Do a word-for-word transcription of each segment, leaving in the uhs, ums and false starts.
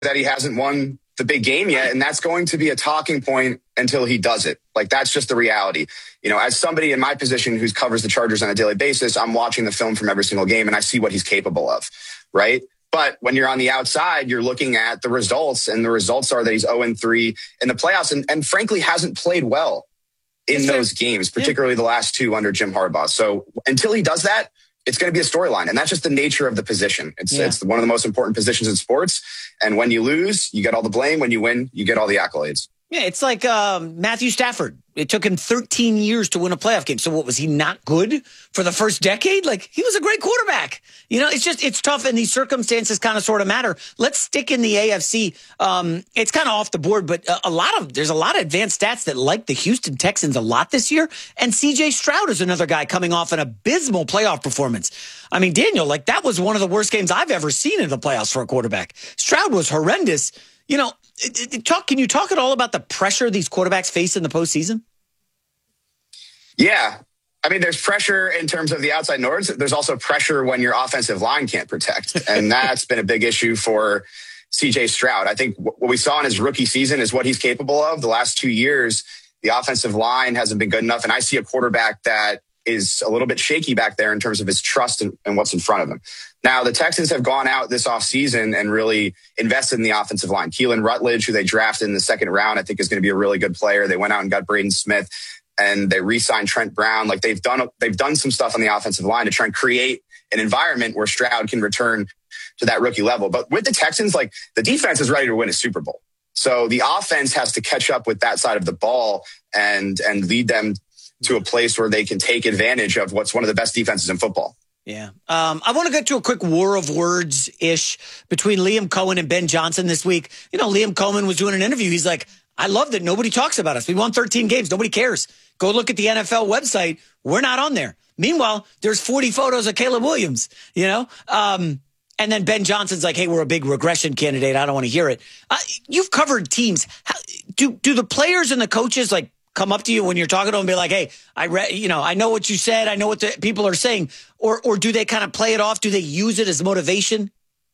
that he hasn't won the big game yet. And that's going to be a talking point until he does it. Like, that's just the reality. You know, as somebody in my position who covers the Chargers on a daily basis, I'm watching the film from every single game and I see what he's capable of, right? But when you're on the outside, you're looking at the results, and the results are that he's oh and three in the playoffs, and, and frankly hasn't played well in those games, particularly the last two under Jim Harbaugh. So until he does that, it's going to be a storyline. And that's just the nature of the position. It's, yeah. it's one of the most important positions in sports. And when you lose, you get all the blame. When you win, you get all the accolades. Yeah, it's like um, Matthew Stafford. It took him thirteen years to win a playoff game. So what, was he not good for the first decade? Like, he was a great quarterback. You know, it's just, it's tough, and these circumstances kind of sort of matter. Let's stick in the A F C. Um, it's kind of off the board, but a, a lot of, there's a lot of advanced stats that like the Houston Texans a lot this year. And C J Stroud is another guy coming off an abysmal playoff performance. I mean, Daniel, like, that was one of the worst games I've ever seen in the playoffs for a quarterback. Stroud was horrendous. You know, it, it, talk. Can you talk at all about the pressure these quarterbacks face in the postseason? Yeah. I mean, there's pressure in terms of the outside noise. There's also pressure when your offensive line can't protect. And that's been a big issue for C J Stroud. I think what we saw in his rookie season is what he's capable of. The last two years, the offensive line hasn't been good enough. And I see a quarterback that is a little bit shaky back there in terms of his trust and, and what's in front of him. Now, the Texans have gone out this offseason and really invested in the offensive line. Keelan Rutledge, who they drafted in the second round, I think is going to be a really good player. They went out and got Braden Smith, and they re-signed Trent Brown. Like, they've done, they've done some stuff on the offensive line to try and create an environment where Stroud can return to that rookie level. But with the Texans, like, the defense is ready to win a Super Bowl. So the offense has to catch up with that side of the ball and, and lead them to a place where they can take advantage of what's one of the best defenses in football. Yeah. Um, I want to get to a quick war of words-ish between Liam Cohen and Ben Johnson this week. You know, Liam Cohen was doing an interview. He's like, I love that nobody talks about us. We won thirteen games. Nobody cares. Go look at the N F L website. We're not on there. Meanwhile, there's forty photos of Caleb Williams, you know? Um, and then Ben Johnson's like, hey, we're a big regression candidate. I don't want to hear it. Uh, you've covered teams. How, do, do the players and the coaches, like, come up to you when you're talking to them and be like, hey, I read, you know, I know what you said. I know what the people are saying. Or, or do they kind of play it off? Do they use it as motivation?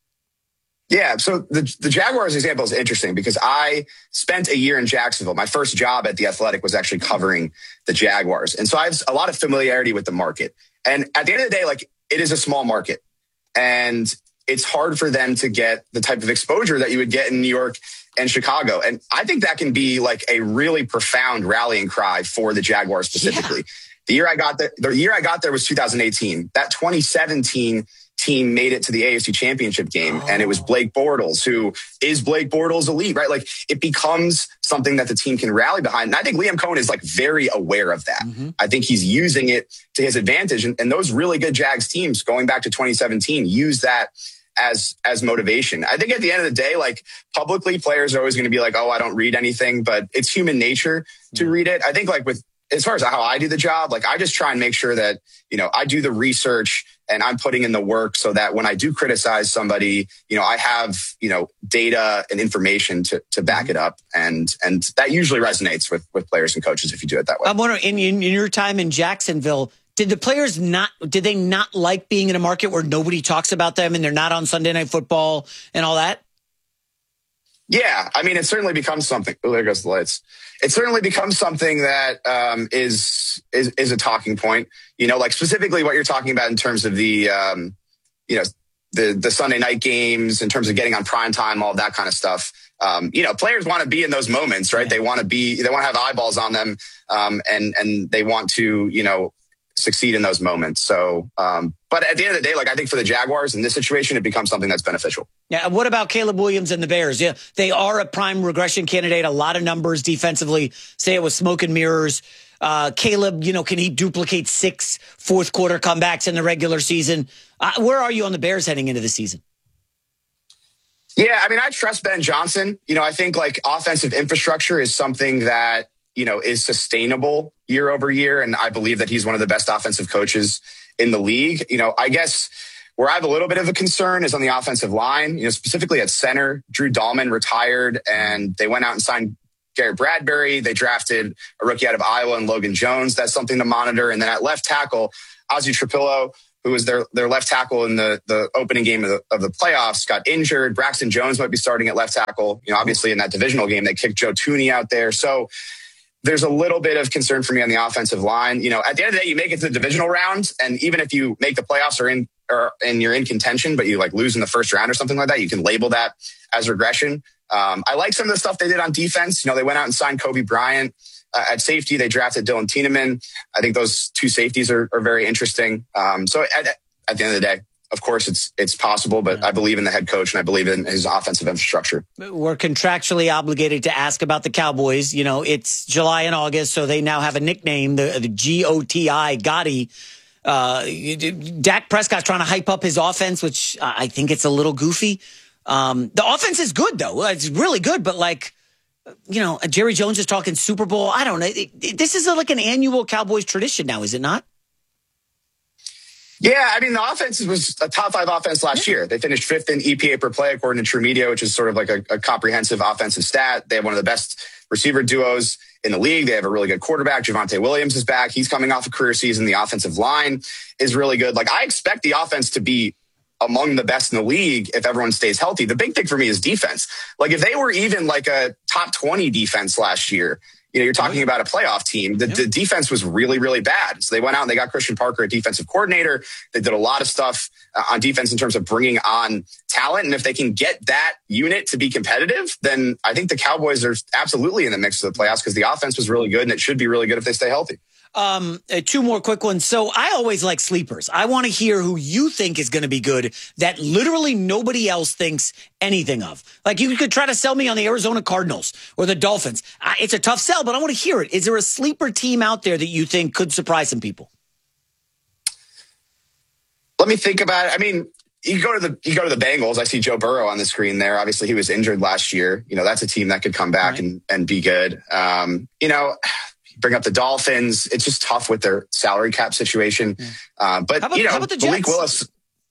Yeah. So the, the Jaguars example is interesting because I spent a year in Jacksonville. My first job at The Athletic was actually covering the Jaguars. And so I have a lot of familiarity with the market. And at the end of the day, like, it is a small market, and it's hard for them to get the type of exposure that you would get in New York and Chicago. And I think that can be like a really profound rallying cry for the Jaguars specifically. Yeah. The year I got there, the year I got there was two thousand eighteen. That twenty seventeen team made it to the A F C Championship game. Oh. And it was Blake Bortles, who is Blake Bortles elite, right? Like, it becomes something that the team can rally behind. And I think Liam Cohen is like very aware of that. Mm-hmm. I think he's using it to his advantage. And, and those really good Jags teams going back to twenty seventeen use that as as motivation. I think at the end of the day, like, publicly, players are always going to be like, oh, I don't read anything, but it's human nature to mm-hmm. read it. I think, like, with as far as how I do the job, like, I just try and make sure that, you know, I do the research and I'm putting in the work so that when I do criticize somebody, you know, I have, you know, data and information to to back it up. And and that usually resonates with with players and coaches if you do it that way. I'm wondering, in, in your time in Jacksonville, did the players not, did they not like being in a market where nobody talks about them and they're not on Sunday Night Football and all that? Yeah. I mean, it certainly becomes something. Oh, there goes the lights. It certainly becomes something that um, is, is, is a talking point, you know, like specifically what you're talking about in terms of the, um, you know, the, the Sunday night games, in terms of getting on prime time, all that kind of stuff. Um, you know, players want to be in those moments, right? Yeah. They want to be, they want to have eyeballs on them. Um, and, and they want to, you know, succeed in those moments. So, um, but at the end of the day, like, I think for the Jaguars in this situation, it becomes something that's beneficial. Yeah. What about Caleb Williams and the Bears? Yeah, they are a prime regression candidate. A lot of numbers defensively say it was smoke and mirrors. Uh, Caleb, you know, can he duplicate six fourth quarter comebacks in the regular season? Uh, where are you on the Bears heading into the season? Yeah. I mean, I trust Ben Johnson. You know, I think, like, offensive infrastructure is something that, you know, is sustainable year over year. And I believe that he's one of the best offensive coaches in the league. You know, I guess where I have a little bit of a concern is on the offensive line, you know, specifically at center. Drew Dahlman retired and they went out and signed Garrett Bradbury. They drafted a rookie out of Iowa and Logan Jones. That's something to monitor. And then at left tackle, Ozzie Trapillo, who was their, their left tackle in the, the opening game of the, of the playoffs, got injured. Braxton Jones might be starting at left tackle. You know, obviously in that divisional game, they kicked Joe Thuney out there. So there's a little bit of concern for me on the offensive line. You know, at the end of the day, you make it to the divisional round, and even if you make the playoffs or in or and you're in contention, but you like lose in the first round or something like that, you can label that as regression. Um, I like some of the stuff they did on defense. You know, they went out and signed Kobe Bryant. Uh, at safety, they drafted Dylan Tiedemann. I think those two safeties are, are very interesting. Um, so at, at the end of the day, of course, it's it's possible, but I believe in the head coach and I beve in his offensive infrastructure. We're contractually obligated to ask about the Cowboys. You know, it's July and August, so they now have a nickname, the, the G O T I, Gotti. Uh, Dak Prescott's trying to hype up his offense, which I think it's a little goofy. Um, the offense is good, though. It's really good, but like, you know, Jerry Jones is talking Super Bowl. I don't know. It, it, this is a, like an annual Cowboys tradition now, is it not? Yeah, I mean, the offense was a top five offense last year. They finished fifth in E P A per play, according to True Media, which is sort of like a, a comprehensive offensive stat. They have one of the best receiver duos in the league. They have a really good quarterback. Javonte Williams is back. He's coming off a career season. The offensive line is really good. Like, I expect the offense to be among the best in the league if everyone stays healthy. The big thing for me is defense. Like, if they were even like a top twenty defense last year, you know, you're talking about a playoff team. The, the defense was really, really bad. So they went out and they got Christian Parker, a defensive coordinator. They did a lot of stuff uh, on defense in terms of bringing on talent. And if they can get that unit to be competitive, then I think the Cowboys are absolutely in the mix of the playoffs because the offense was really good and it should be really good if they stay healthy. Um, uh, two more quick ones. So I always like sleepers. I want to hear who you think is going to be good that literally nobody else thinks anything of. Like, you could try to sell me on the Arizona Cardinals or the Dolphins. Uh, it's a tough sell, but I want to hear it. Is there a sleeper team out there that you think could surprise some people? Let me think about it. I mean, you go to the you go to the Bengals. I see Joe Burrow on the screen there. Obviously, he was injured last year. You know, that's a team that could come back right. and and be good. Um, you know. Bring up the Dolphins. It's just tough with their salary cap situation. Yeah. Uh, but, about, you know, Malik Willis,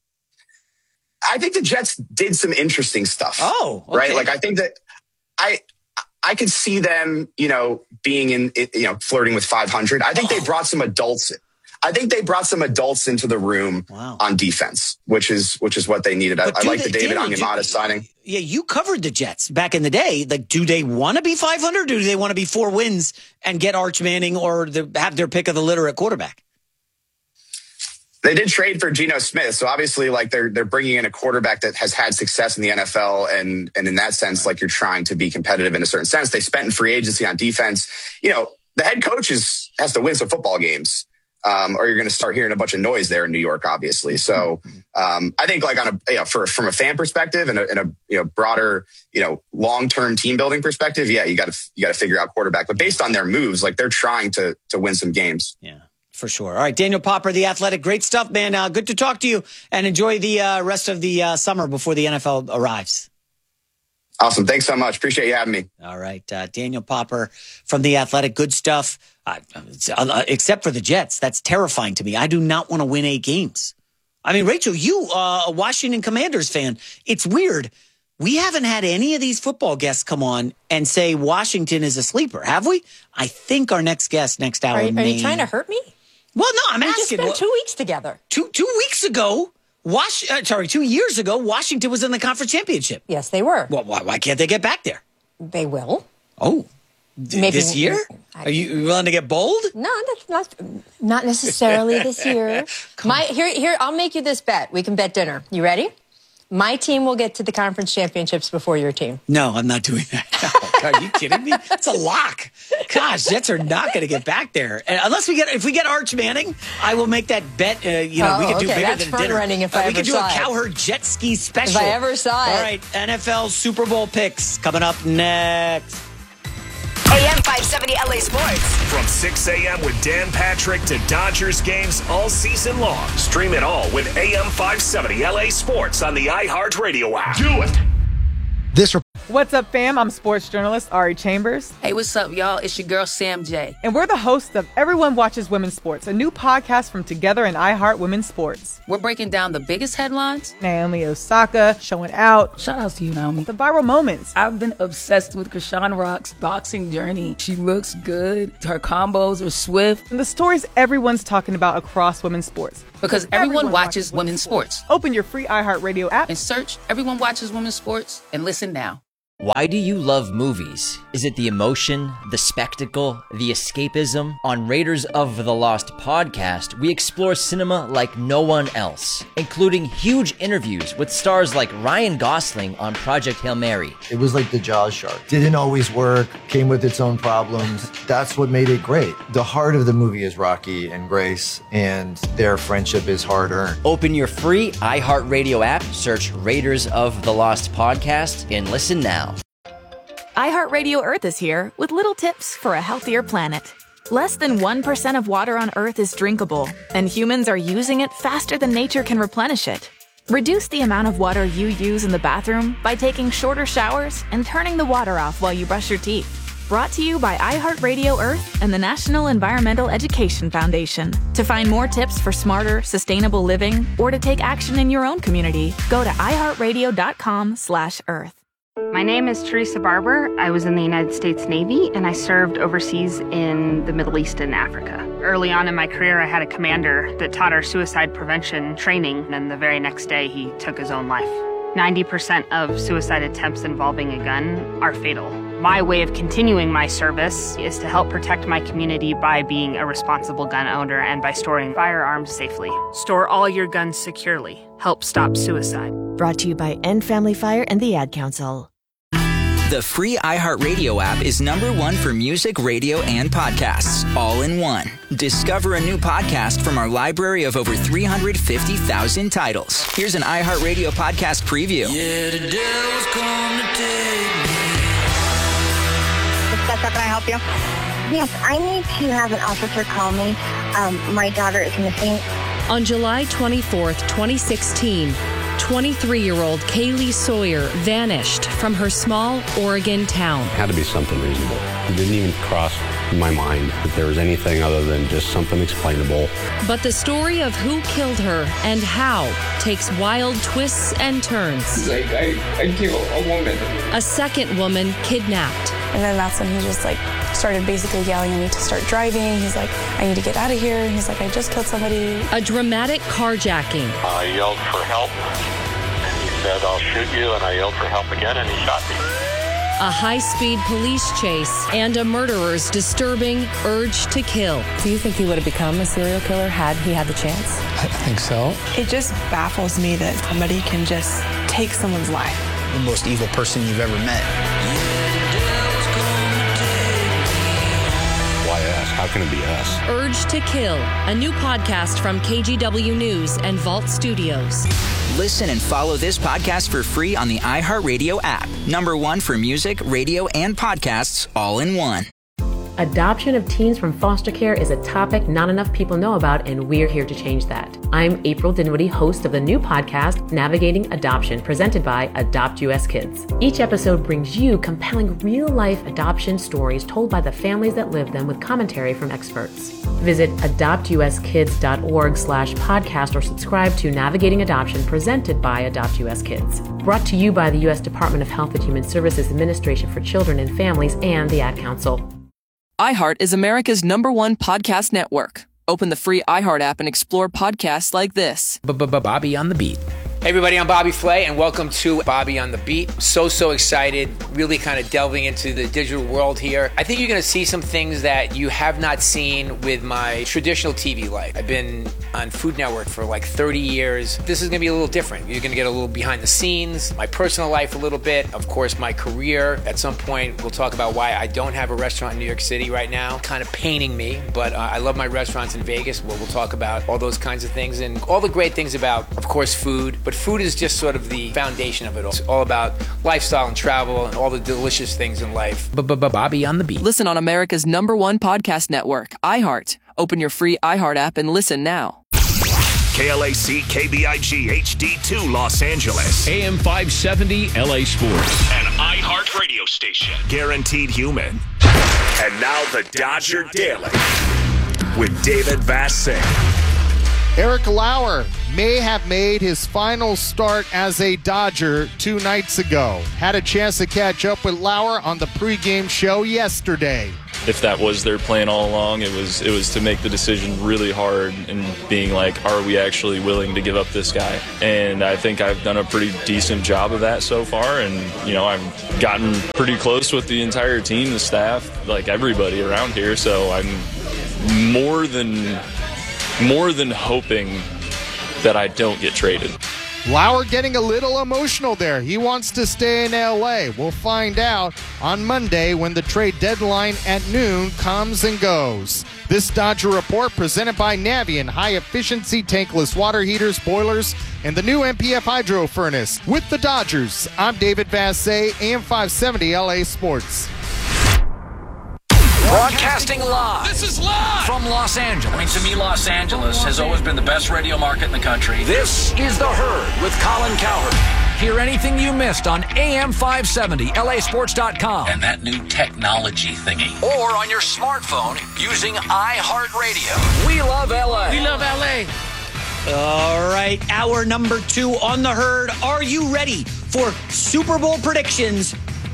I think the Jets did some interesting stuff. Oh, okay. Right? Like, I think that I I could see them, you know, being in, you know, flirting with five hundred. I think oh. they brought some adults in. I think they brought some adults into the room wow. on defense, which is which is what they needed. I, I like the David Onyemata signing. Yeah, you covered the Jets back in the day. Like, do they want to be five hundred? Or do they want to be four wins and get Arch Manning or the, have their pick of the litter at quarterback? They did trade for Geno Smith, so obviously, like they're they're bringing in a quarterback that has had success in the N F L, and and in that sense, like you're trying to be competitive in a certain sense. They spent in free agency on defense. You know, the head coach is, has to win some football games. Um, or you're going to start hearing a bunch of noise there in New York, obviously. So um, I think, like on a you know, for from a fan perspective and a, and a you know broader you know long term team building perspective, yeah, you got to you got to figure out quarterback. But based on their moves, like they're trying to to win some games. Yeah, for sure. All right, Daniel Popper, The Athletic, great stuff, man. Uh, good to talk to you, and enjoy the uh, rest of the uh, summer before the N F L arrives. Awesome. Thanks so much. Appreciate you having me. All right. Uh, Daniel Popper from The Athletic. Good stuff. Uh, uh, except for the Jets. That's terrifying to me. I do not want to win eight games. I mean, Rachel, you, uh, a Washington Commanders fan, it's weird. We haven't had any of these football guests come on and say Washington is a sleeper, have we? I think our next guest next hour Are, are may... you trying to hurt me? Well, no, I'm we asking. We just spent well, two weeks together. Two, two weeks ago... Wash, uh, sorry, two years ago, Washington was in the conference championship. Yes, they were. Well, why, why can't they get back there? They will. Oh, d- Maybe, this year? I, Are you willing to get bold? No, that's not not necessarily this year. My here, here, I'll make you this bet. We can bet dinner. You ready? My team will get to the conference championships before your team. No, I'm not doing that. Oh, God, are you kidding me? It's a lock. Gosh, Jets are not going to get back there. And unless we get, if we get Arch Manning, I will make that bet. Uh, you know, oh, we could do okay. bigger That's than front dinner. running if uh, I we ever could do saw a it. Cowherd jet ski special. If I ever saw it. All right, N F L Super Bowl picks coming up next. A M five seventy L A Sports. From six a.m. with Dan Patrick to Dodgers games all season long. Stream it all with A M five seventy L A Sports on the iHeartRadio app. Do it. This rep- What's up, fam? I'm sports journalist Ari Chambers. Hey, what's up, y'all? It's your girl, Sam J. And we're the hosts of Everyone Watches Women's Sports, a new podcast from Together and iHeart Women's Sports. We're breaking down the biggest headlines. Naomi Osaka showing out. Shout out to you, Naomi. The viral moments. I've been obsessed with Krishan Rock's boxing journey. She looks good. Her combos are swift. And the stories everyone's talking about across women's sports. Because everyone, everyone watches women's sports. Open your free iHeartRadio app and search Everyone Watches Women's Sports and listen now. Why do you love movies? Is it the emotion, the spectacle, the escapism? On Raiders of the Lost podcast, we explore cinema like no one else, including huge interviews with stars like Ryan Gosling on Project Hail Mary. It was like the Jaws shark. Didn't always work, came with its own problems. That's what made it great. The heart of the movie is Rocky and Grace, and their friendship is hard-earned. Open your free iHeartRadio app, search Raiders of the Lost podcast, and listen now. iHeartRadio Earth is here with little tips for a healthier planet. Less than one percent of water on Earth is drinkable, and humans are using it faster than nature can replenish it. Reduce the amount of water you use in the bathroom by taking shorter showers and turning the water off while you brush your teeth. Brought to you by iHeartRadio Earth and the National Environmental Education Foundation. To find more tips for smarter, sustainable living, or to take action in your own community, go to iHeartRadio.com slash Earth. My name is Teresa Barber. I was in the United States Navy, and I served overseas in the Middle East and Africa. Early on in my career, I had a commander that taught our suicide prevention training, and the very next day, he took his own life. ninety percent of suicide attempts involving a gun are fatal. My way of continuing my service is to help protect my community by being a responsible gun owner and by storing firearms safely. Store all your guns securely. Help stop suicide. Brought to you by End Family Fire and the Ad Council. The free iHeartRadio app is number one for music, radio, and podcasts, all in one. Discover a new podcast from our library of over three hundred fifty thousand titles. Here's an iHeartRadio podcast preview. Yeah, the devil's come to take me. How can I help you? Yes, I need to have an officer call me. Um, my daughter is missing. On July twenty-fourth, twenty sixteen, twenty-three-year-old Kaylee Sawyer vanished from her small Oregon town. It had to be something reasonable. It didn't even cross my mind that there was anything other than just something explainable. But the story of who killed her and how takes wild twists and turns. Like, I, I killed a woman. A second woman kidnapped. And then that's when he just like started basically yelling at me to start driving. He's like, I need to get out of here. He's like, I just killed somebody. A dramatic carjacking. I yelled for help, and he said, I'll shoot you, and I yelled for help again, and he shot me. A high-speed police chase and a murderer's disturbing urge to kill. Do you think he would have become a serial killer had he had the chance? I think so. It just baffles me that somebody can just take someone's life. The most evil person you've ever met. How can it be us? Urge to Kill, a new podcast from K G W News and Vault Studios. Listen and follow this podcast for free on the iHeartRadio app. Number one for music, radio, and podcasts, all in one. Adoption of teens from foster care is a topic not enough people know about, and we're here to change that. I'm April Dinwiddie, host of the new podcast, Navigating Adoption, presented by Adopt U S Kids. Each episode brings you compelling real-life adoption stories told by the families that live them with commentary from experts. Visit adoptuskids.org slash podcast or subscribe to Navigating Adoption, presented by Adopt U S Kids. Brought to you by the U S Department of Health and Human Services Administration for Children and Families and the Ad Council. iHeart is America's number one podcast network. Open the free iHeart app and explore podcasts like this. Bobby on the Beat. Hey everybody, I'm Bobby Flay, and welcome to Bobby on the Beat. So, so excited, really kind of delving into the digital world here. I think you're going to see some things that you have not seen with my traditional T V life. I've been on Food Network for like thirty years. This is going to be a little different. You're going to get a little behind the scenes, my personal life a little bit, of course, my career. At some point, we'll talk about why I don't have a restaurant in New York City right now. Kind of paining me, but uh, I love my restaurants in Vegas. Well, we'll talk about all those kinds of things and all the great things about, of course, food. But food is just sort of the foundation of it all. It's all about lifestyle and travel and all the delicious things in life. Bobby on the Beat. Listen on America's number one podcast network, iHeart. Open your free iHeart app and listen now. K L A C K B I G H D two Los Angeles. A M five seventy L A Sports. An iHeart radio station. Guaranteed human. And now the Dodger Daily with David Vassegh. Eric Lauer may have made his final start as a Dodger two nights ago. Had a chance to catch up with Lauer on the pregame show yesterday. if that was their plan all along. It was it was to make the decision really hard and being like, are we actually willing to give up this guy? And I think I've done a pretty decent job of that so far. And, you know, I've gotten pretty close with the entire team, the staff, like everybody around here. So I'm more than more than hoping that I don't get traded. Lauer getting a little emotional there. He wants to stay in L A. We'll find out on Monday when the trade deadline at noon comes and goes. This Dodger Report presented by Navien, high-efficiency tankless water heaters, boilers, and the new M P F Hydro Furnace. With the Dodgers, I'm David Vassay, A M five seventy L A Sports. Broadcasting live. This is live from Los Angeles. I mean, to me, Los Angeles has always been the best radio market in the country. This is The Herd with Colin Cowherd. Hear anything you missed on A M five seventy L A sports dot com. And that new technology thingy. Or on your smartphone using iHeartRadio. We love L A. We love L A. All right, hour number two on The Herd. Are you ready for Super Bowl predictions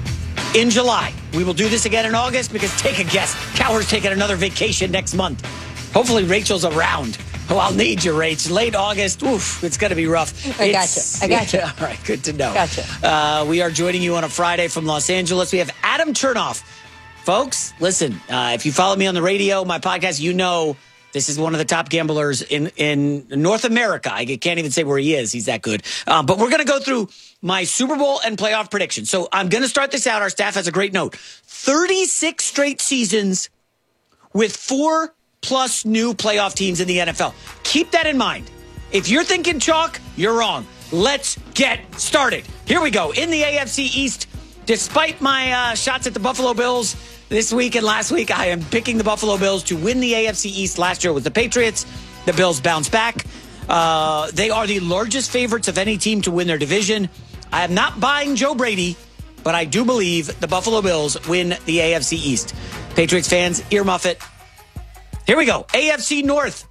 in July? We will do this again in August because, take a guess, Cowher's taking another vacation next month. Hopefully Rachel's around. Oh, I'll need you, Rach. Late August, oof, it's going to be rough. I it's, gotcha. I gotcha. Yeah, all right, good to know. Gotcha. Uh, we are joining you on a Friday from Los Angeles. We have Adam Chernoff. Folks, listen, uh, if you follow me on the radio, my podcast, you know this is one of the top gamblers in, in North America. I can't even say where he is. He's that good. Um, but we're going to go through my Super Bowl and playoff predictions. So I'm going to start this out. Our staff has a great note. thirty-six straight seasons with four plus new playoff teams in the N F L. Keep that in mind. If you're thinking chalk, you're wrong. Let's get started. Here we go. In the A F C East, despite my uh, shots at the Buffalo Bills this week and last week, I am picking the Buffalo Bills to win the A F C East. Last year with the Patriots. The Bills bounce back. Uh, they are the largest favorites of any team to win their division. I am not buying Joe Brady, but I do believe the Buffalo Bills win the A F C East. Patriots fans, earmuff it. Here we go. A F C North.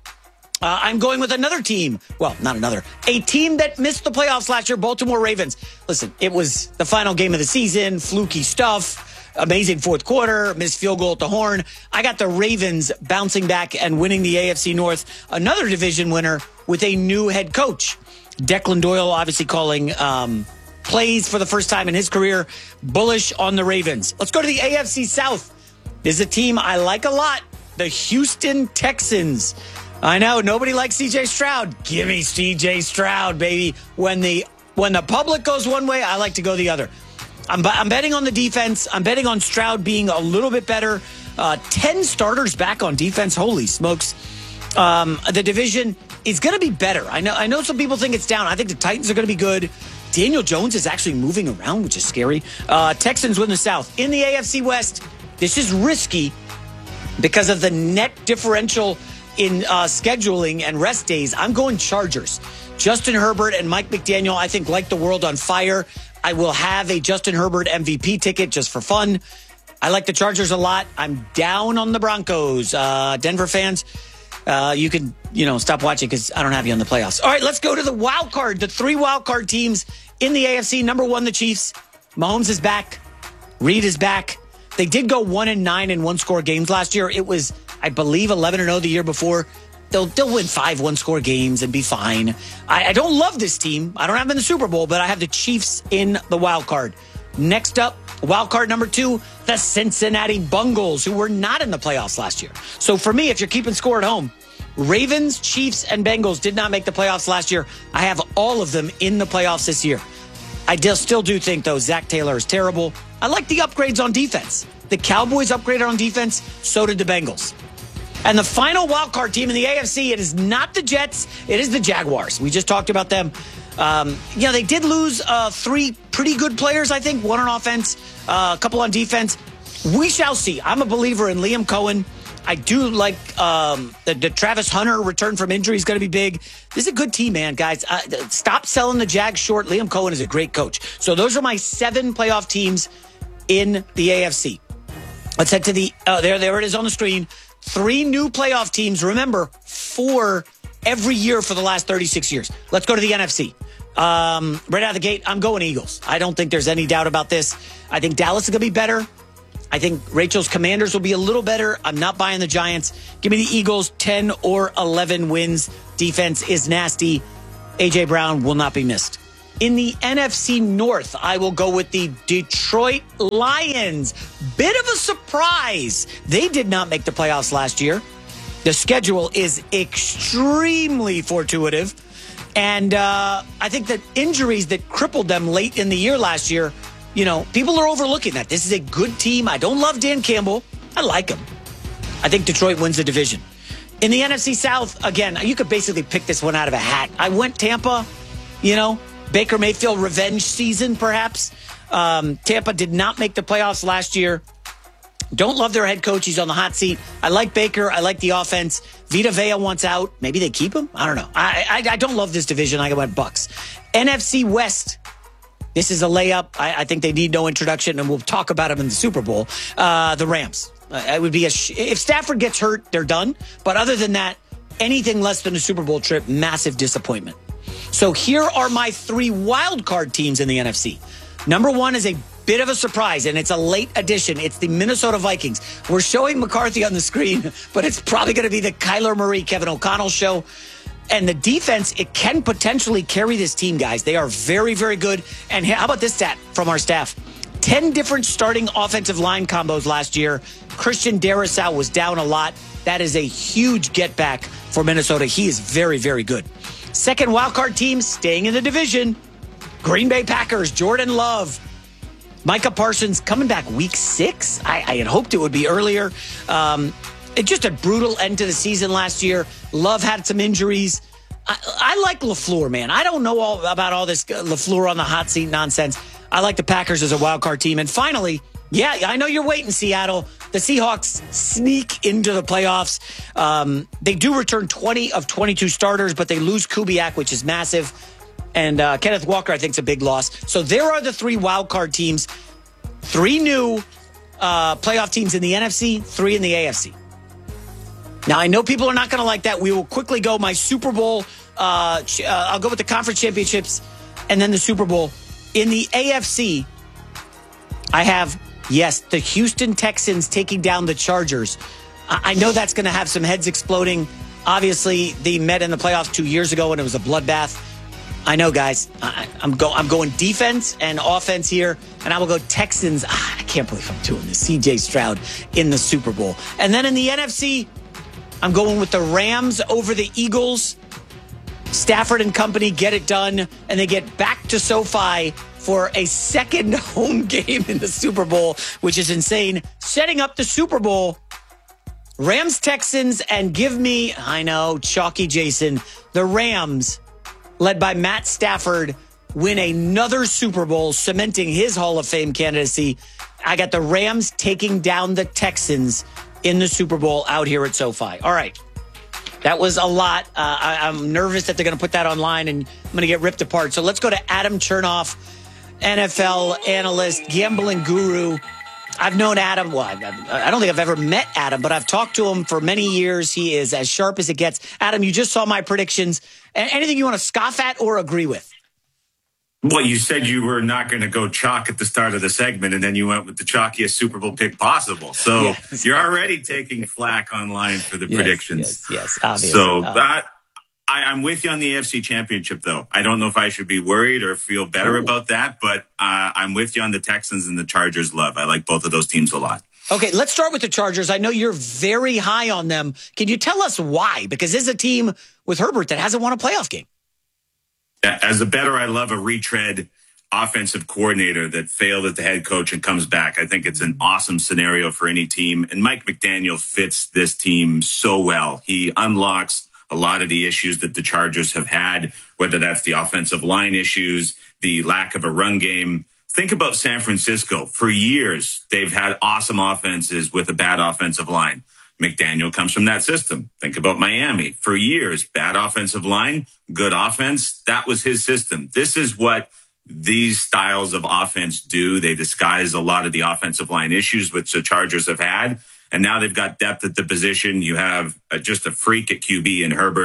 Uh, I'm going with another team. Well, not another. A team that missed the playoffs last year, Baltimore Ravens. Listen, it was the final game of the season, fluky stuff. Amazing fourth quarter, missed field goal at the horn. I got the Ravens bouncing back and winning the A F C North. Another division winner with a new head coach. Declan Doyle obviously calling um, plays for the first time in his career. Bullish on the Ravens. Let's go to the A F C South. This is a team I like a lot. The Houston Texans. I know, nobody likes C J Stroud. Give me C J Stroud, baby. When the when the public goes one way, I like to go the other. I'm, I'm betting on the defense. I'm betting on Stroud being a little bit better. Uh, ten starters back on defense. Holy smokes. Um, the division is going to be better. I know, I know some people think it's down. I think the Titans are going to be good. Daniel Jones is actually moving around, which is scary. Uh, Texans win the South. In the A F C West, this is risky because of the net differential in uh, scheduling and rest days. I'm going Chargers. Justin Herbert and Mike McDaniel, I think, light the world on fire. I will have a Justin Herbert M V P ticket just for fun. I like the Chargers a lot. I'm down on the Broncos. Uh, Denver fans, uh, you can, you know, stop watching because I don't have you on the playoffs. All right, let's go to the wild card. The three wild card teams in the A F C. Number one, the Chiefs. Mahomes is back. Reed is back. They did go one and nine in one score games last year. It was, I believe, eleven and oh the year before. They'll they'll win five one-score games and be fine. I, I don't love this team. I don't have them in the Super Bowl, but I have the Chiefs in the wild card. Next up, wild card number two, the Cincinnati Bengals, who were not in the playoffs last year. So for me, if you're keeping score at home, Ravens, Chiefs, and Bengals did not make the playoffs last year. I have all of them in the playoffs this year. I do, still do think, though, Zach Taylor is terrible. I like the upgrades on defense. The Cowboys upgraded on defense, so did the Bengals. And the final wildcard team in the A F C, it is not the Jets, it is the Jaguars. We just talked about them. Um, you know, they did lose uh, three pretty good players, I think. One on offense, uh, a couple on defense. We shall see. I'm a believer in Liam Cohen. I do like um, the, the Travis Hunter return from injury is going to be big. This is a good team, man, guys. Uh, stop selling the Jags short. Liam Cohen is a great coach. So those are my seven playoff teams in the A F C. Let's head to the, uh, there, there it is on the screen. Three new playoff teams. Remember, four every year for the last thirty-six years. Let's go to the N F C. Um, right out of the gate, I'm going Eagles. I don't think there's any doubt about this. I think Dallas is going to be better. I think Rachel's Commanders will be a little better. I'm not buying the Giants. Give me the Eagles, ten or eleven wins. Defense is nasty. A J. Brown will not be missed. In the N F C North, I will go with the Detroit Lions. Bit of a surprise. They did not make the playoffs last year. The schedule is extremely fortuitous. And uh, I think that injuries that crippled them late in the year last year, you know, people are overlooking that. This is a good team. I don't love Dan Campbell. I like him. I think Detroit wins the division. In the N F C South, again, you could basically pick this one out of a hat. I went Tampa, you know, Baker Mayfield revenge season, perhaps. Um, Tampa did not make the playoffs last year. Don't love their head coach. He's on the hot seat. I like Baker. I like the offense. Vita Vea wants out. Maybe they keep him. I don't know. I, I, I don't love this division. I went Bucks. N F C West. This is a layup. I, I think they need no introduction, and we'll talk about them in the Super Bowl. Uh, the Rams. Uh, it would be a sh- if Stafford gets hurt, they're done. But other than that, anything less than a Super Bowl trip, massive disappointment. So here are my three wild card teams in the N F C. Number one is a bit of a surprise, and it's a late addition. It's the Minnesota Vikings. We're showing McCarthy on the screen, but it's probably going to be the Kyler Murray, Kevin O'Connell show. And the defense, it can potentially carry this team, guys. They are very, very good. And how about this stat from our staff? Ten different starting offensive line combos last year. Christian Darrisaw was down a lot. That is a huge get back for Minnesota. He is very, very good. Second wildcard team staying in the division. Green Bay Packers, Jordan Love. Micah Parsons coming back week six. I, I had hoped it would be earlier. Um, it just a brutal end to the season last year. Love had some injuries. I, I like LaFleur, man. I don't know all about all this LaFleur on the hot seat nonsense. I like the Packers as a wild card team. And finally, yeah, I know you're waiting, Seattle. The Seahawks sneak into the playoffs. Um, they do return twenty of twenty-two starters, but they lose Kubiak, which is massive. And uh, Kenneth Walker, I think, is a big loss. So there are the three wild card teams. Three new uh, playoff teams in the N F C, three in the A F C. Now, I know people are not going to like that. We will quickly go my Super Bowl. Uh, ch- uh, I'll go with the conference championships and then the Super Bowl. In the A F C, I have, yes, the Houston Texans taking down the Chargers. I, I know that's going to have some heads exploding. Obviously, they met in the playoffs two years ago and it was a bloodbath. I know, guys. I, I'm, go, I'm going defense and offense here, and I will go Texans. Ah, I can't believe I'm doing this. C J Stroud in the Super Bowl. And then in the N F C, I'm going with the Rams over the Eagles. Stafford and company get it done, and they get back to SoFi for a second home game in the Super Bowl, which is insane. Setting up the Super Bowl, Rams, Texans, and give me, I know, chalky Jason, the Rams, led by Matt Stafford, win another Super Bowl, cementing his Hall of Fame candidacy. I got the Rams taking down the Texans in the Super Bowl out here at SoFi. All right. That was a lot. Uh, I, I'm nervous that they're going to put that online and I'm going to get ripped apart. So let's go to Adam Chernoff, N F L analyst, gambling guru. I've known Adam. Well, I, I don't think I've ever met Adam, but I've talked to him for many years. He is as sharp as it gets. Adam, you just saw my predictions. Anything you want to scoff at or agree with? Well, you said you were not going to go chalk at the start of the segment, and then you went with the chalkiest Super Bowl pick possible. So yes. You're already taking flack online for the yes, predictions. Yes, yes, obviously. So uh, that, I, I'm with you on the A F C Championship, though. I don't know if I should be worried or feel better Ooh. about that, but uh, I'm with you on the Texans and the Chargers love. I like both of those teams a lot. Okay, let's start with the Chargers. I know you're very high on them. Can you tell us why? Because this is a team with Herbert that hasn't won a playoff game. As a bettor, I love a retread offensive coordinator that failed at the head coach and comes back. I think it's an awesome scenario for any team. And Mike McDaniel fits this team so well. He unlocks a lot of the issues that the Chargers have had, whether that's the offensive line issues, the lack of a run game. Think about San Francisco. For years, they've had awesome offenses with a bad offensive line. McDaniel comes from that system. Think about Miami. For years, bad offensive line, good offense. That was his system. This is what these styles of offense do. They disguise a lot of the offensive line issues which the Chargers have had. And now they've got depth at the position. You have a, just a freak at Q B in Herbert.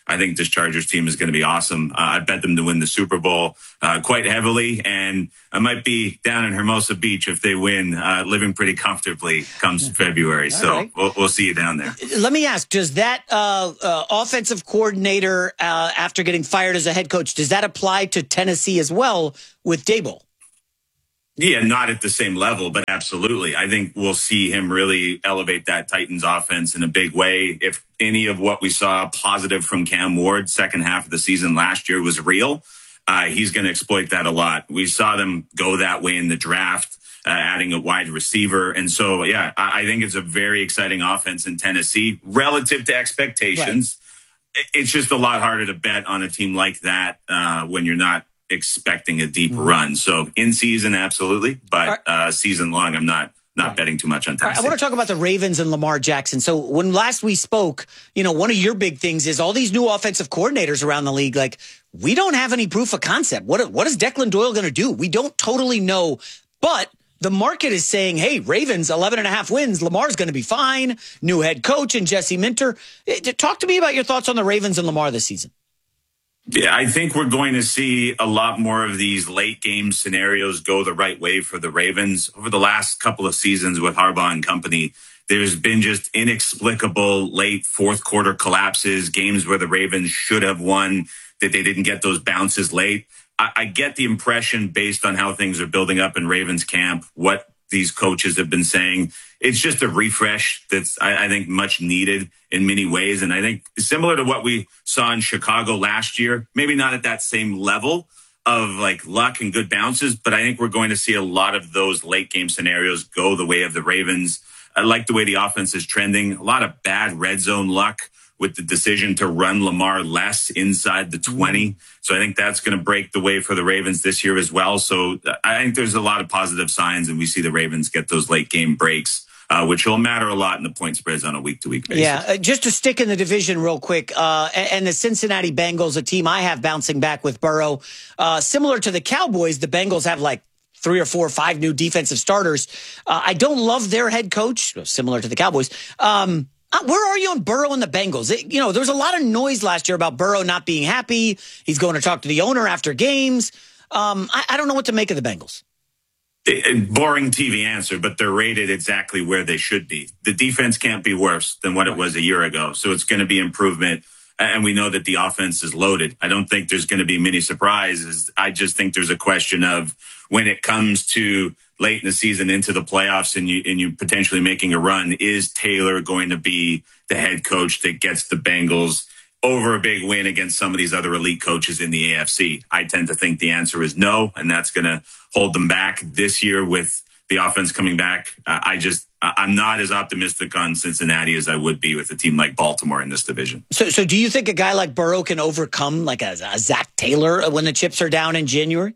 I think this Chargers team is going to be awesome. Uh, I bet them to win the Super Bowl uh, quite heavily, and I might be down in Hermosa Beach if they win, uh, living pretty comfortably comes February. All so right. we'll, we'll see you down there. Let me ask, does that uh, uh, offensive coordinator, uh, after getting fired as a head coach, does that apply to Tennessee as well with Daboll? Yeah, not at the same level, but absolutely. I think we'll see him really elevate that Titans offense in a big way. If any of what we saw positive from Cam Ward second half of the season last year was real, uh, he's going to exploit that a lot. We saw them go that way in the draft, uh, adding a wide receiver. And so, yeah, I, I think it's a very exciting offense in Tennessee relative to expectations. Right. It's just a lot harder to bet on a team like that uh, when you're not expecting a deep run. So in season, absolutely. But uh, season long, I'm not not right. betting too much on Tennessee. I want to talk about the Ravens and Lamar Jackson. So when last we spoke, you know, one of your big things is all these new offensive coordinators around the league. Like, we don't have any proof of concept. What, what is Declan Doyle going to do? We don't totally know. But the market is saying, hey, Ravens, eleven and a half wins. Lamar's going to be fine. New head coach and Jesse Minter. Talk to me about your thoughts on the Ravens and Lamar this season. Yeah, I think we're going to see a lot more of these late game scenarios go the right way for the Ravens. Over the last couple of seasons with Harbaugh and company, there's been just inexplicable late fourth quarter collapses, games where the Ravens should have won, that they didn't get those bounces late. I, I get the impression, based on how things are building up in Ravens camp, what these coaches have been saying, it's just a refresh that's, I, I think, much needed in many ways. And I think similar to what we saw in Chicago last year, maybe not at that same level of like luck and good bounces, but I think we're going to see a lot of those late game scenarios go the way of the Ravens. I like the way the offense is trending. A lot of bad red zone luck with the decision to run Lamar less inside the twenty. So I think that's going to break the way for the Ravens this year as well. So I think there's a lot of positive signs, and we see the Ravens get those late game breaks, uh, which will matter a lot in the point spreads on a week-to-week basis. Yeah, uh, just to stick in the division real quick, uh, and, and the Cincinnati Bengals, a team I have bouncing back with Burrow. Uh, similar to the Cowboys, the Bengals have like three or four or five new defensive starters. Uh, I don't love their head coach, similar to the Cowboys. Um, Where are you on Burrow and the Bengals? It, you know, there was a lot of noise last year about Burrow not being happy. He's going to talk to the owner after games. Um, I, I don't know what to make of the Bengals. It, boring T V answer, but they're rated exactly where they should be. The defense can't be worse than what it was a year ago, so it's going to be improvement. And we know that the offense is loaded. I don't think there's going to be many surprises. I just think there's a question of when it comes to late in the season into the playoffs and you and you potentially making a run, is Taylor going to be the head coach that gets the Bengals over a big win against some of these other elite coaches in the A F C? I tend to think the answer is no, and that's going to hold them back this year with the offense coming back. Uh, I just, I'm not as optimistic on Cincinnati as I would be with a team like Baltimore in this division. So, so do you think a guy like Burrow can overcome like a, a Zach Taylor when the chips are down in January?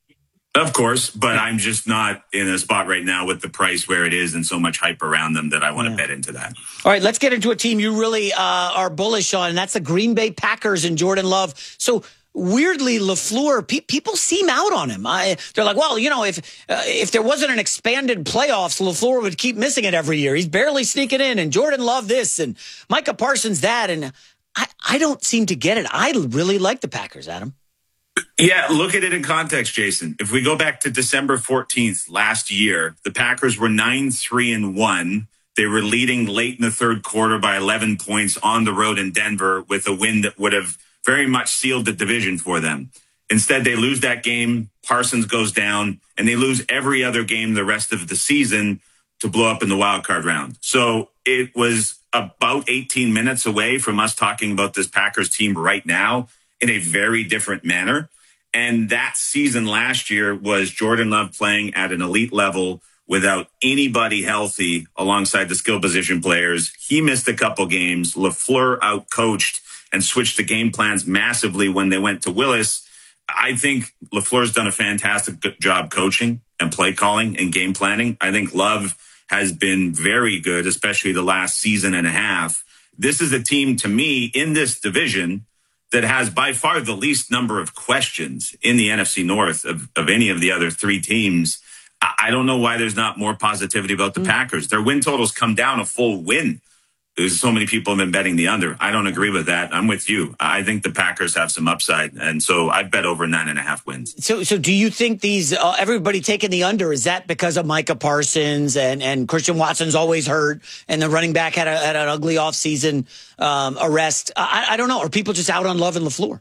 Of course, but I'm just not in a spot right now with the price where it is and so much hype around them that I want to yeah. bet into that. All right, let's get into a team you really uh, are bullish on, and that's the Green Bay Packers and Jordan Love. So weirdly, LaFleur, pe- people seem out on him. I, they're like, well, you know, if uh, if there wasn't an expanded playoffs, LaFleur would keep missing it every year. He's barely sneaking in, and Jordan Love this, and Micah Parsons that, and I, I don't seem to get it. I really like the Packers, Adam. Yeah, look at it in context, Jason. If we go back to December fourteenth last year, the Packers were nine three and one. They were leading late in the third quarter by eleven points on the road in Denver with a win that would have very much sealed the division for them. Instead, they lose that game. Parsons goes down, and they lose every other game the rest of the season to blow up in the wild card round. So it was about eighteen minutes away from us talking about this Packers team right now in a very different manner. And that season last year was Jordan Love playing at an elite level without anybody healthy alongside the skill position players. He missed a couple games. LaFleur outcoached and switched the game plans massively when they went to Willis. I think LaFleur's done a fantastic job coaching and play calling and game planning. I think Love has been very good, especially the last season and a half. This is a team, to me, in this division that has by far the least number of questions in the N F C North of, of any of the other three teams. I don't know why there's not more positivity about the mm. Packers. Their win totals come down a full win there's so many people have been betting the under. I don't agree with that. I'm with you. I think the Packers have some upside. And so I bet over nine and a half wins. So, so do you think these, uh, everybody taking the under, is that because of Micah Parsons and, and Christian Watson's always hurt and the running back had, a, had an ugly offseason um, arrest? I, I don't know. Are people just out on Love and LaFleur?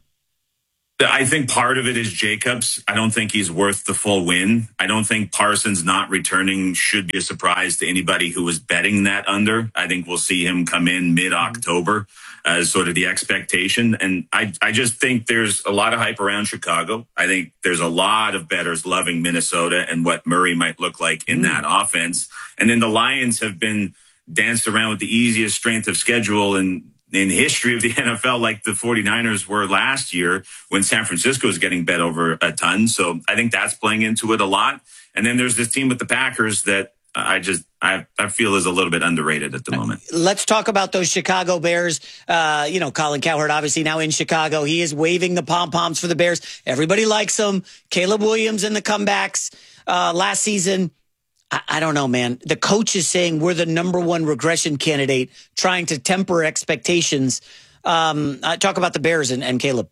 I think part of it is Jacobs. I don't think he's worth the full win. I don't think Parsons not returning should be a surprise to anybody who was betting that under. I think we'll see him come in mid-October as sort of the expectation. And I, I just think there's a lot of hype around Chicago. I think there's a lot of bettors loving Minnesota and what Murray might look like in mm. that offense. And then the Lions have been danced around with the easiest strength of schedule and in history of the N F L, like the 49ers were last year when San Francisco was getting bet over a ton. So I think that's playing into it a lot. And then there's this team with the Packers that I just, I, I feel is a little bit underrated at the moment. Let's talk about those Chicago Bears. Uh, you know, Colin Cowherd, obviously now in Chicago, he is waving the pom-poms for the Bears. Everybody likes him. Caleb Williams and the comebacks uh, last season. I don't know, man. The coach is saying we're the number one regression candidate, trying to temper expectations. Um, uh, talk about the Bears and, and Caleb.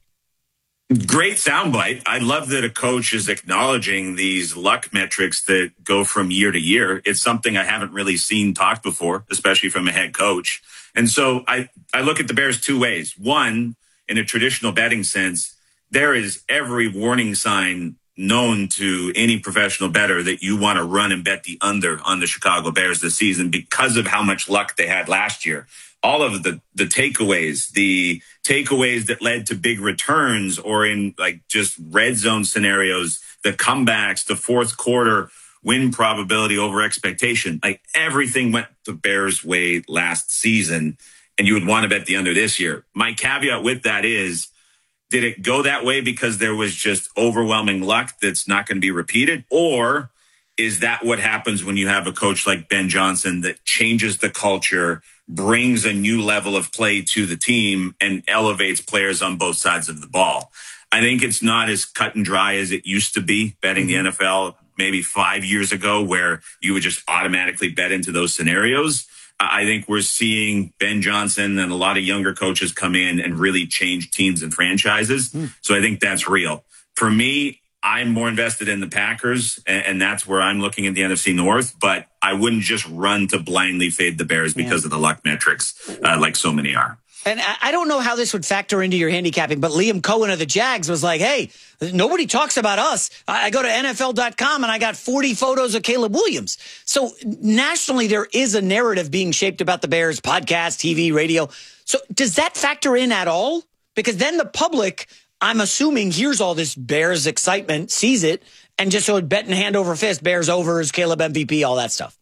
Great soundbite. I love that a coach is acknowledging these luck metrics that go from year to year. It's something I haven't really seen talked before, especially from a head coach. And so I, I look at the Bears two ways. One, in a traditional betting sense, there is every warning sign known to any professional bettor that you want to run and bet the under on the Chicago Bears this season because of how much luck they had last year. All of the, the takeaways, the takeaways that led to big returns or in like just red zone scenarios, the comebacks, the fourth quarter win probability over expectation, like everything went the Bears' way last season. And you would want to bet the under this year. My caveat with that is, did it go that way because there was just overwhelming luck that's not going to be repeated? Or is that what happens when you have a coach like Ben Johnson that changes the culture, brings a new level of play to the team, and elevates players on both sides of the ball? I think it's not as cut and dry as it used to be betting the N F L maybe five years ago, where you would just automatically bet into those scenarios. I think we're seeing Ben Johnson and a lot of younger coaches come in and really change teams and franchises. Mm. So I think that's real. For me, I'm more invested in the Packers, and, and that's where I'm looking at the N F C North. But I wouldn't just run to blindly fade the Bears because yeah. of the luck metrics, uh, like so many are. And I don't know how this would factor into your handicapping, but Liam Cohen of the Jags was like, hey, nobody talks about us. I go to N F L dot com and I got forty photos of Caleb Williams. So nationally, there is a narrative being shaped about the Bears, podcast, T V, radio. So does that factor in at all? Because then the public, I'm assuming, hears all this Bears excitement, sees it, and just so betting hand over fist, Bears overs, Caleb M V P, all that stuff.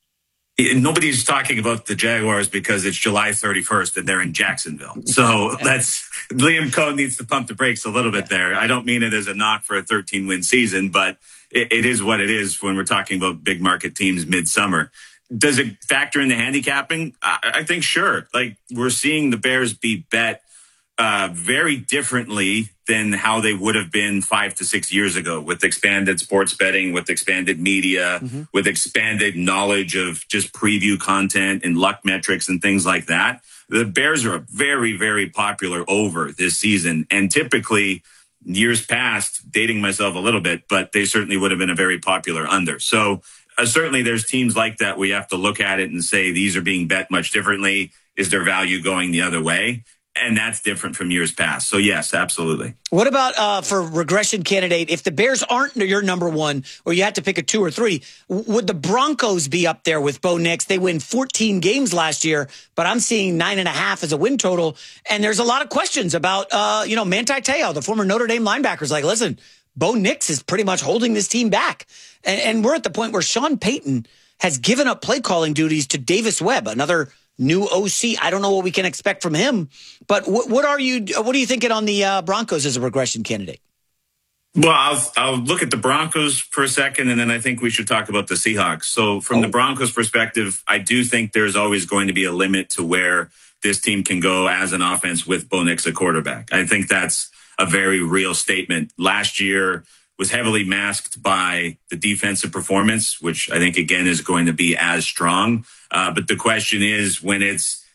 Nobody's talking about the Jaguars because it's July thirty-first and they're in Jacksonville. So that's Liam Cohen needs to pump the brakes a little bit there. I don't mean it as a knock for a thirteen win season, but it, it is what it is when we're talking about big market teams midsummer. Does it factor in the handicapping? I, I think sure. Like we're seeing the Bears be bet uh, very differently than how they would have been five to six years ago with expanded sports betting, with expanded media, mm-hmm. with expanded knowledge of just preview content and luck metrics and things like that. The Bears are a very, very popular over this season. And typically years past, dating myself a little bit, but they certainly would have been a very popular under. So uh, certainly there's teams like that where you have to look at it and say, these are being bet much differently. Is their value going the other way? And that's different from years past. So, yes, absolutely. What about uh, for regression candidate? If the Bears aren't your number one, or you had to pick a two or three, would the Broncos be up there with Bo Nix? They win fourteen games last year, but I'm seeing nine and a half as a win total. And there's a lot of questions about, uh, you know, Manti Te'o, the former Notre Dame linebacker, is like, listen, Bo Nix is pretty much holding this team back. And, and we're at the point where Sean Payton has given up play calling duties to Davis Webb, another new O C. I don't know what we can expect from him, but what, what are you, what are you thinking on the uh, Broncos as a regression candidate? Well, I'll, I'll look at the Broncos for a second, and then I think we should talk about the Seahawks. So from oh. the Broncos perspective, I do think there's always going to be a limit to where this team can go as an offense with Bo Nix at quarterback. I think that's a very real statement. Last year was heavily masked by the defensive performance, which I think, again, is going to be as strong. Uh, but the question is, when it's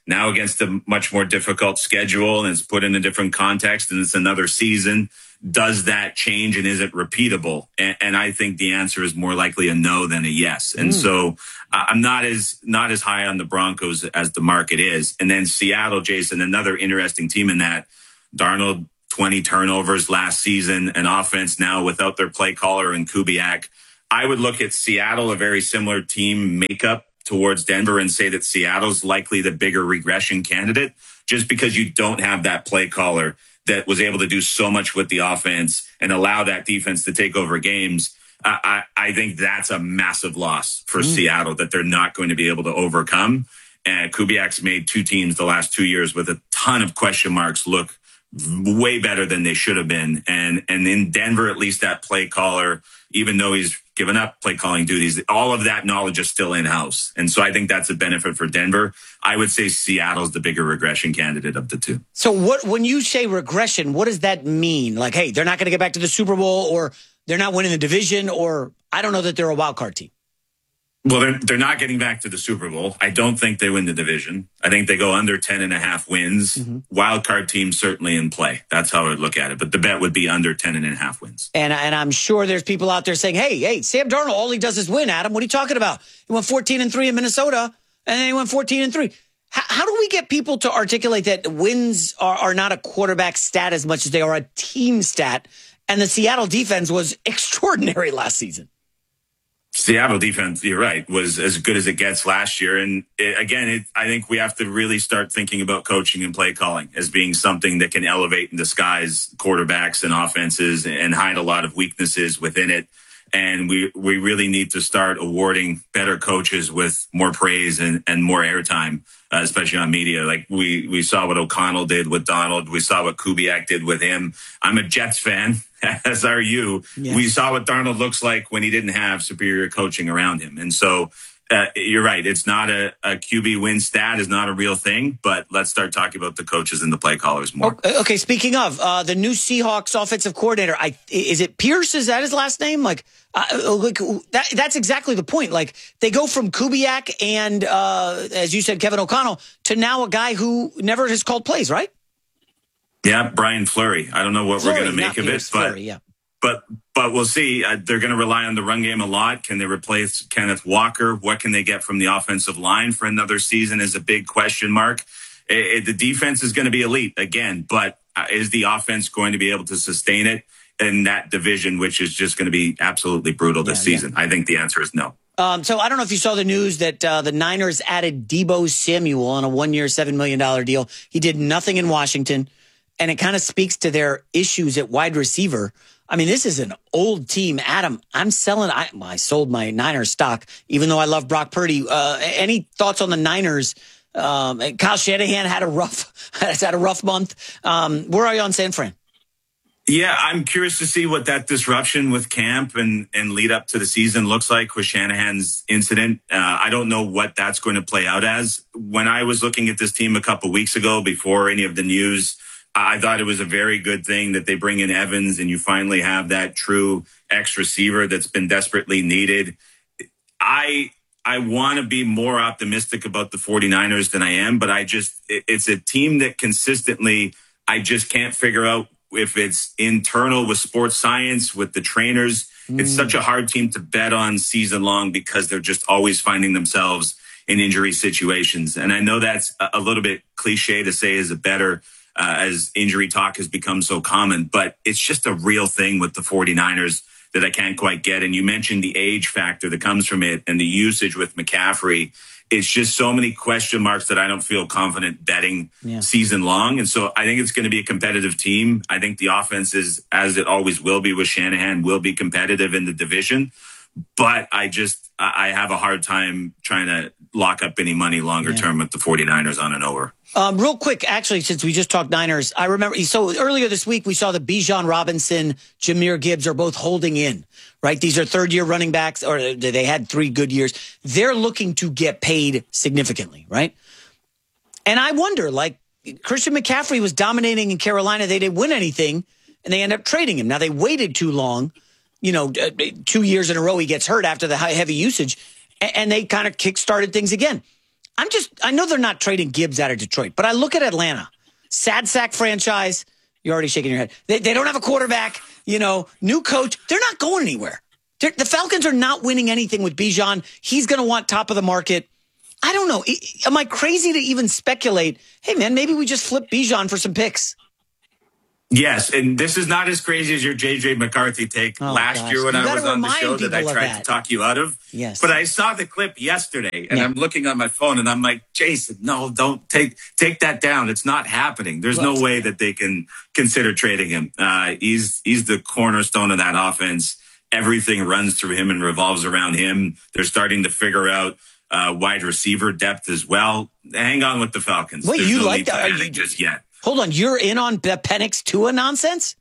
now against a much more difficult schedule, and it's put in a different context, and it's another season. Does that change, and is it repeatable? And, and I think the answer is more likely a no than a yes. And mm. so uh, I'm not as not as high on the Broncos as the market is. And then Seattle, Jason, another interesting team in that. Darnold, twenty turnovers last season, an offense now without their play caller and Kubiak. I would look at Seattle, a very similar team makeup towards Denver, and say that Seattle's likely the bigger regression candidate, just because you don't have that play caller that was able to do so much with the offense and allow that defense to take over games. Uh, I, I think that's a massive loss for mm. Seattle that they're not going to be able to overcome. And Kubiak's made two teams the last two years with a ton of question marks look way better than they should have been. And, and in Denver, at least that play caller, even though he's given up play calling duties, all of that knowledge is still in-house. And so I think that's a benefit for Denver. I would say Seattle's the bigger regression candidate of the two. So what, when you say regression, what does that mean? Like, hey, they're not going to get back to the Super Bowl, or they're not winning the division, or I don't know that they're a wild card team. Well, they're, they're not getting back to the Super Bowl. I don't think they win the division. I think they go under ten and a half wins. Mm-hmm. Wild card team certainly in play. That's how I would look at it. But the bet would be under ten and a half wins. And, and I'm sure there's people out there saying, hey, hey, Sam Darnold, all he does is win, Adam. What are you talking about? He went fourteen and three in Minnesota, and then he went fourteen and three. How, how do we get people to articulate that wins are, are not a quarterback stat as much as they are a team stat? And the Seattle defense was extraordinary last season. Seattle defense, you're right, was as good as it gets last year. And it, again, it, I think we have to really start thinking about coaching and play calling as being something that can elevate and disguise quarterbacks and offenses and hide a lot of weaknesses within it. And we, we really need to start awarding better coaches with more praise and, and more airtime, uh, especially on media. Like we, we saw what O'Connell did with Donald. We saw what Kubiak did with him. I'm a Jets fan, as are you. Yes. We saw what Darnold looks like when he didn't have superior coaching around him. And so uh, you're right. It's not a, a Q B win stat is not a real thing, but let's start talking about the coaches and the play callers more. Okay. Speaking of uh, the new Seahawks offensive coordinator, I, is it Pierce? Is that his last name? Like, uh, like that, that's exactly the point. Like they go from Kubiak and, uh, as you said, Kevin O'Connell to now a guy who never has called plays, right? Yeah. Brian Fleury. I don't know what Fleury, we're going to make of Pierce, it, but, Fleury, yeah. but, but we'll see. Uh, they're going to rely on the run game a lot. Can they replace Kenneth Walker? What can they get from the offensive line for another season is a big question mark. It, it, the defense is going to be elite again, but uh, is the offense going to be able to sustain it in that division, which is just going to be absolutely brutal this yeah, season? Yeah. I think the answer is no. Um, so I don't know if you saw the news that uh, the Niners added Deebo Samuel on a one-year, seven million dollars deal. He did nothing in Washington, and it kind of speaks to their issues at wide receiver. I mean, this is an old team. Adam, I'm selling. I, I sold my Niners stock, even though I love Brock Purdy. Uh, any thoughts on the Niners? Um, Kyle Shanahan had a rough, has had a rough month. Um, where are you on San Fran? Yeah, I'm curious to see what that disruption with camp and, and lead up to the season looks like with Shanahan's incident. Uh, I don't know what that's going to play out as. When I was looking at this team a couple weeks ago, before any of the news, I thought it was a very good thing that they bring in Evans and you finally have that true X receiver that's been desperately needed. I I want to be more optimistic about the 49ers than I am, but I just, it's a team that consistently, I just can't figure out if it's internal with sports science, with the trainers. Mm. It's such a hard team to bet on season long because they're just always finding themselves in injury situations. And I know that's a little bit cliche to say as a better Uh, as injury talk has become so common, but it's just a real thing with the 49ers that I can't quite get. And you mentioned the age factor that comes from it and the usage with McCaffrey. It's just so many question marks that I don't feel confident betting yeah. season long. And so I think it's going to be a competitive team. I think the offense is, as it always will be with Shanahan, will be competitive in the division. But I just, I have a hard time trying to lock up any money longer yeah. term with the 49ers on an over. Um, real quick, actually, since we just talked Niners, I remember, so earlier this week, we saw the Bijan Robinson, Jahmyr Gibbs are both holding in, right? These are third year running backs, or they had three good years. They're looking to get paid significantly, right? And I wonder, like, Christian McCaffrey was dominating in Carolina. They didn't win anything, and they end up trading him. Now, they waited too long. You know, two years in a row, he gets hurt after the high, heavy usage, and they kind of kick-started things again. I'm just, I know they're not trading Gibbs out of Detroit, but I look at Atlanta. Sad sack franchise. You're already shaking your head. They, they don't have a quarterback, you know, new coach. They're not going anywhere. They're, the Falcons are not winning anything with Bijan. He's going to want top of the market. I don't know. Am I crazy to even speculate? Hey, man, maybe we just flip Bijan for some picks. Yes, and this is not as crazy as your J J McCarthy take oh, last gosh. year when you I was on the show that I tried that. to talk you out of. Yes. But I saw the clip yesterday, and yeah. I'm looking on my phone, and I'm like, Jason, no, don't take take that down. It's not happening. There's what? no way that they can consider trading him. Uh, he's he's the cornerstone of that offense. Everything runs through him and revolves around him. They're starting to figure out uh, wide receiver depth as well. Hang on with the Falcons. Wait, There's you no like need to that? panic you, just yet. Hold on, you're in on Penix Tua nonsense?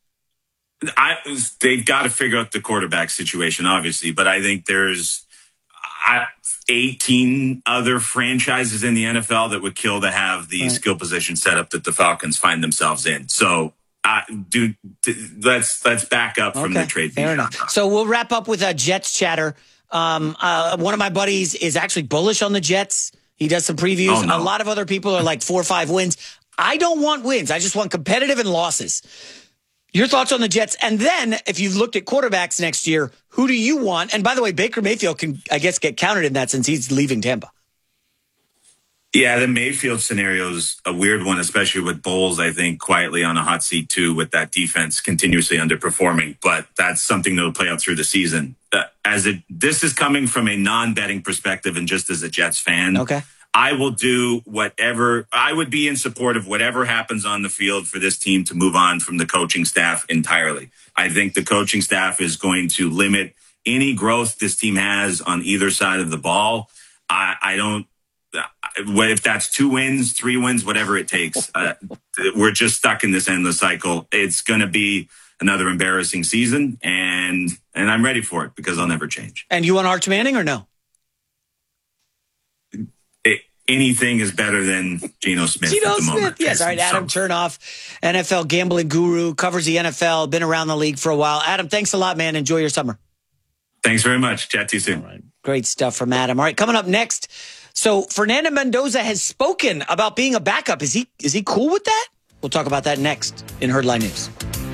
I, they've got to figure out the quarterback situation, obviously, but I think there's I, eighteen other franchises in the N F L that would kill to have the right. skill position set up that the Falcons find themselves in. So, uh, dude, let's let's back up from okay, the trade. Fair enough. So we'll wrap up with a Jets chatter. Um, uh, one of my buddies is actually bullish on the Jets. He does some previews. Oh, no. A lot of other people are like four or five wins. I don't want wins. I just want competitive and losses. Your thoughts on the Jets? And then, if you've looked at quarterbacks next year, who do you want? And by the way, Baker Mayfield can, I guess, get counted in that since he's leaving Tampa. Yeah, the Mayfield scenario is a weird one, especially with Bowles, I think, quietly on a hot seat, too, with that defense continuously underperforming. But that's something that will play out through the season. Uh, as it, this is coming from a non-betting perspective and just as a Jets fan. Okay. I will do whatever, I would be in support of whatever happens on the field for this team to move on from the coaching staff entirely. I think the coaching staff is going to limit any growth this team has on either side of the ball. I, I don't, if that's two wins, three wins, whatever it takes, uh, we're just stuck in this endless cycle. It's going to be another embarrassing season, and and I'm ready for it because I'll never change. And you want Arch Manning or no? Anything is better than Geno Smith Geno at the Smith, moment. yes. All right, Adam Chernoff, N F L gambling guru, covers the N F L, been around the league for a while. Adam, thanks a lot, man. Enjoy your summer. Thanks very much. Chat to you soon. All right. Great stuff from Adam. All right, coming up next. So Fernando Mendoza has spoken about being a backup. Is he is he cool with that? We'll talk about that next in Herdline News.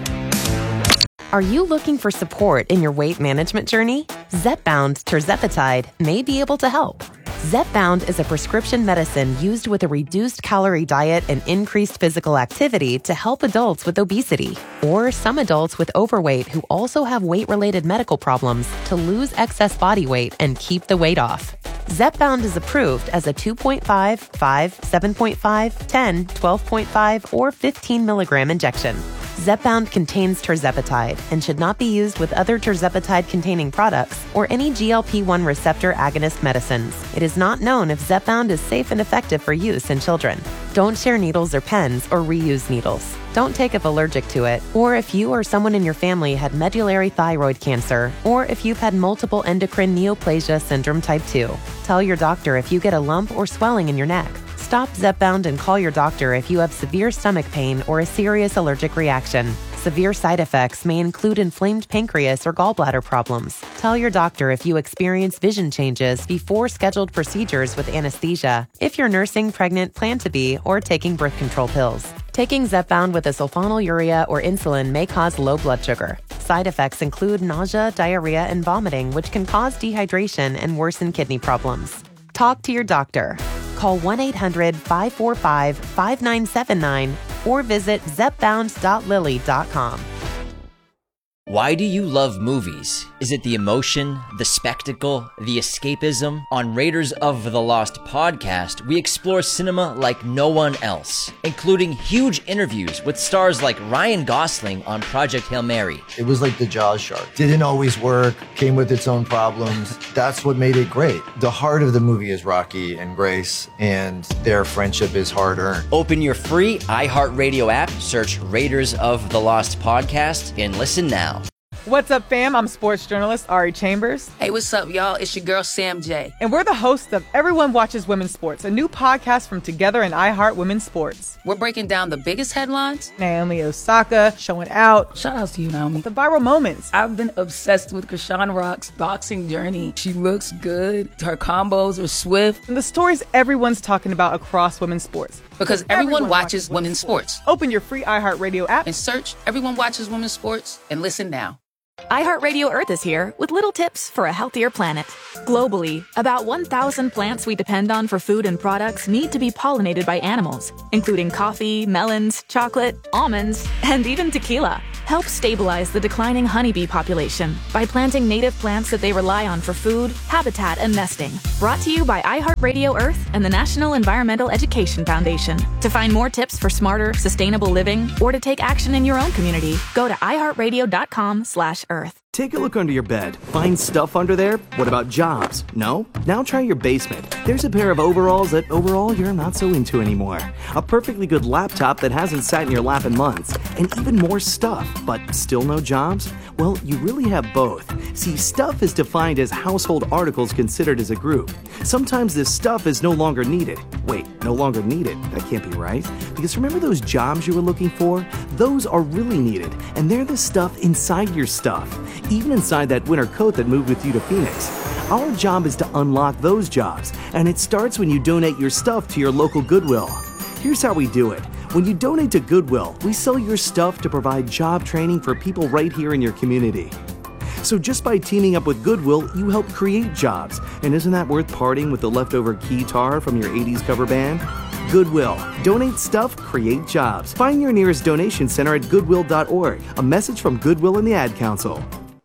Are you looking for support in your weight management journey? Zepbound tirzepatide may be able to help. Zepbound is a prescription medicine used with a reduced calorie diet and increased physical activity to help adults with obesity or some adults with overweight who also have weight-related medical problems to lose excess body weight and keep the weight off. Zepbound is approved as a two point five, five, seven point five, ten, twelve point five, or fifteen milligram injection. Zepbound contains tirzepatide and should not be used with other tirzepatide-containing products or any G L P one receptor agonist medicines. It is not known if Zepbound is safe and effective for use in children. Don't share needles or pens or reuse needles. Don't take if allergic to it, or if you or someone in your family had medullary thyroid cancer, or if you've had multiple endocrine neoplasia syndrome type two. Tell your doctor if you get a lump or swelling in your neck. Stop Zepbound and call your doctor if you have severe stomach pain or a serious allergic reaction. Severe side effects may include inflamed pancreas or gallbladder problems. Tell your doctor if you experience vision changes before scheduled procedures with anesthesia, if you're nursing, pregnant, plan to be, or taking birth control pills. Taking Zepbound with a sulfonylurea or insulin may cause low blood sugar. Side effects include nausea, diarrhea, and vomiting, which can cause dehydration and worsen kidney problems. Talk to your doctor. Call one eight hundred, five four five, five nine seven nine or visit zepbound dot lilly dot com. Why do you love movies? Is it the emotion, the spectacle, the escapism? On Raiders of the Lost podcast, we explore cinema like no one else, including huge interviews with stars like Ryan Gosling on Project Hail Mary. It was like the Jaws shark. Didn't always work, came with its own problems. That's what made it great. The heart of the movie is Rocky and Grace, and their friendship is hard-earned. Open your free iHeartRadio app, search Raiders of the Lost podcast, and listen now. What's up, fam? I'm sports journalist Ari Chambers. Hey, what's up, y'all? It's your girl, Sam J. And we're the hosts of Everyone Watches Women's Sports, a new podcast from Together and iHeart Women's Sports. We're breaking down the biggest headlines. Naomi Osaka showing out. Shout out to you, Naomi. The viral moments. I've been obsessed with Krishan Rock's boxing journey. She looks good. Her combos are swift. And the stories everyone's talking about across women's sports. Because everyone, everyone watches, watches women's sports. sports. Open your free iHeartRadio app and search Everyone Watches Women's Sports and listen now. iHeartRadio Earth is here with little tips for a healthier planet. Globally, about one thousand plants we depend on for food and products need to be pollinated by animals, including coffee, melons, chocolate, almonds, and even tequila. Help stabilize the declining honeybee population by planting native plants that they rely on for food, habitat, and nesting. Brought to you by iHeartRadio Earth and the National Environmental Education Foundation. To find more tips for smarter, sustainable living, or to take action in your own community, go to iHeartRadio.com slash Earth. Take a look under your bed. Find stuff under there? What about jobs? No? Now try your basement. There's a pair of overalls that overall you're not so into anymore. A perfectly good laptop that hasn't sat in your lap in months. And even more stuff, but still no jobs? Well, you really have both. See, stuff is defined as household articles considered as a group. Sometimes this stuff is no longer needed. Wait, no longer needed? That can't be right. Because remember those jobs you were looking for? Those are really needed, and they're the stuff inside your stuff. Even inside that winter coat that moved with you to Phoenix. Our job is to unlock those jobs, and it starts when you donate your stuff to your local Goodwill. Here's how we do it. When you donate to Goodwill, we sell your stuff to provide job training for people right here in your community. So just by teaming up with Goodwill, you help create jobs. And isn't that worth parting with the leftover guitar from your eighties cover band? Goodwill. Donate stuff, create jobs. Find your nearest donation center at goodwill dot org. A message from Goodwill and the Ad Council.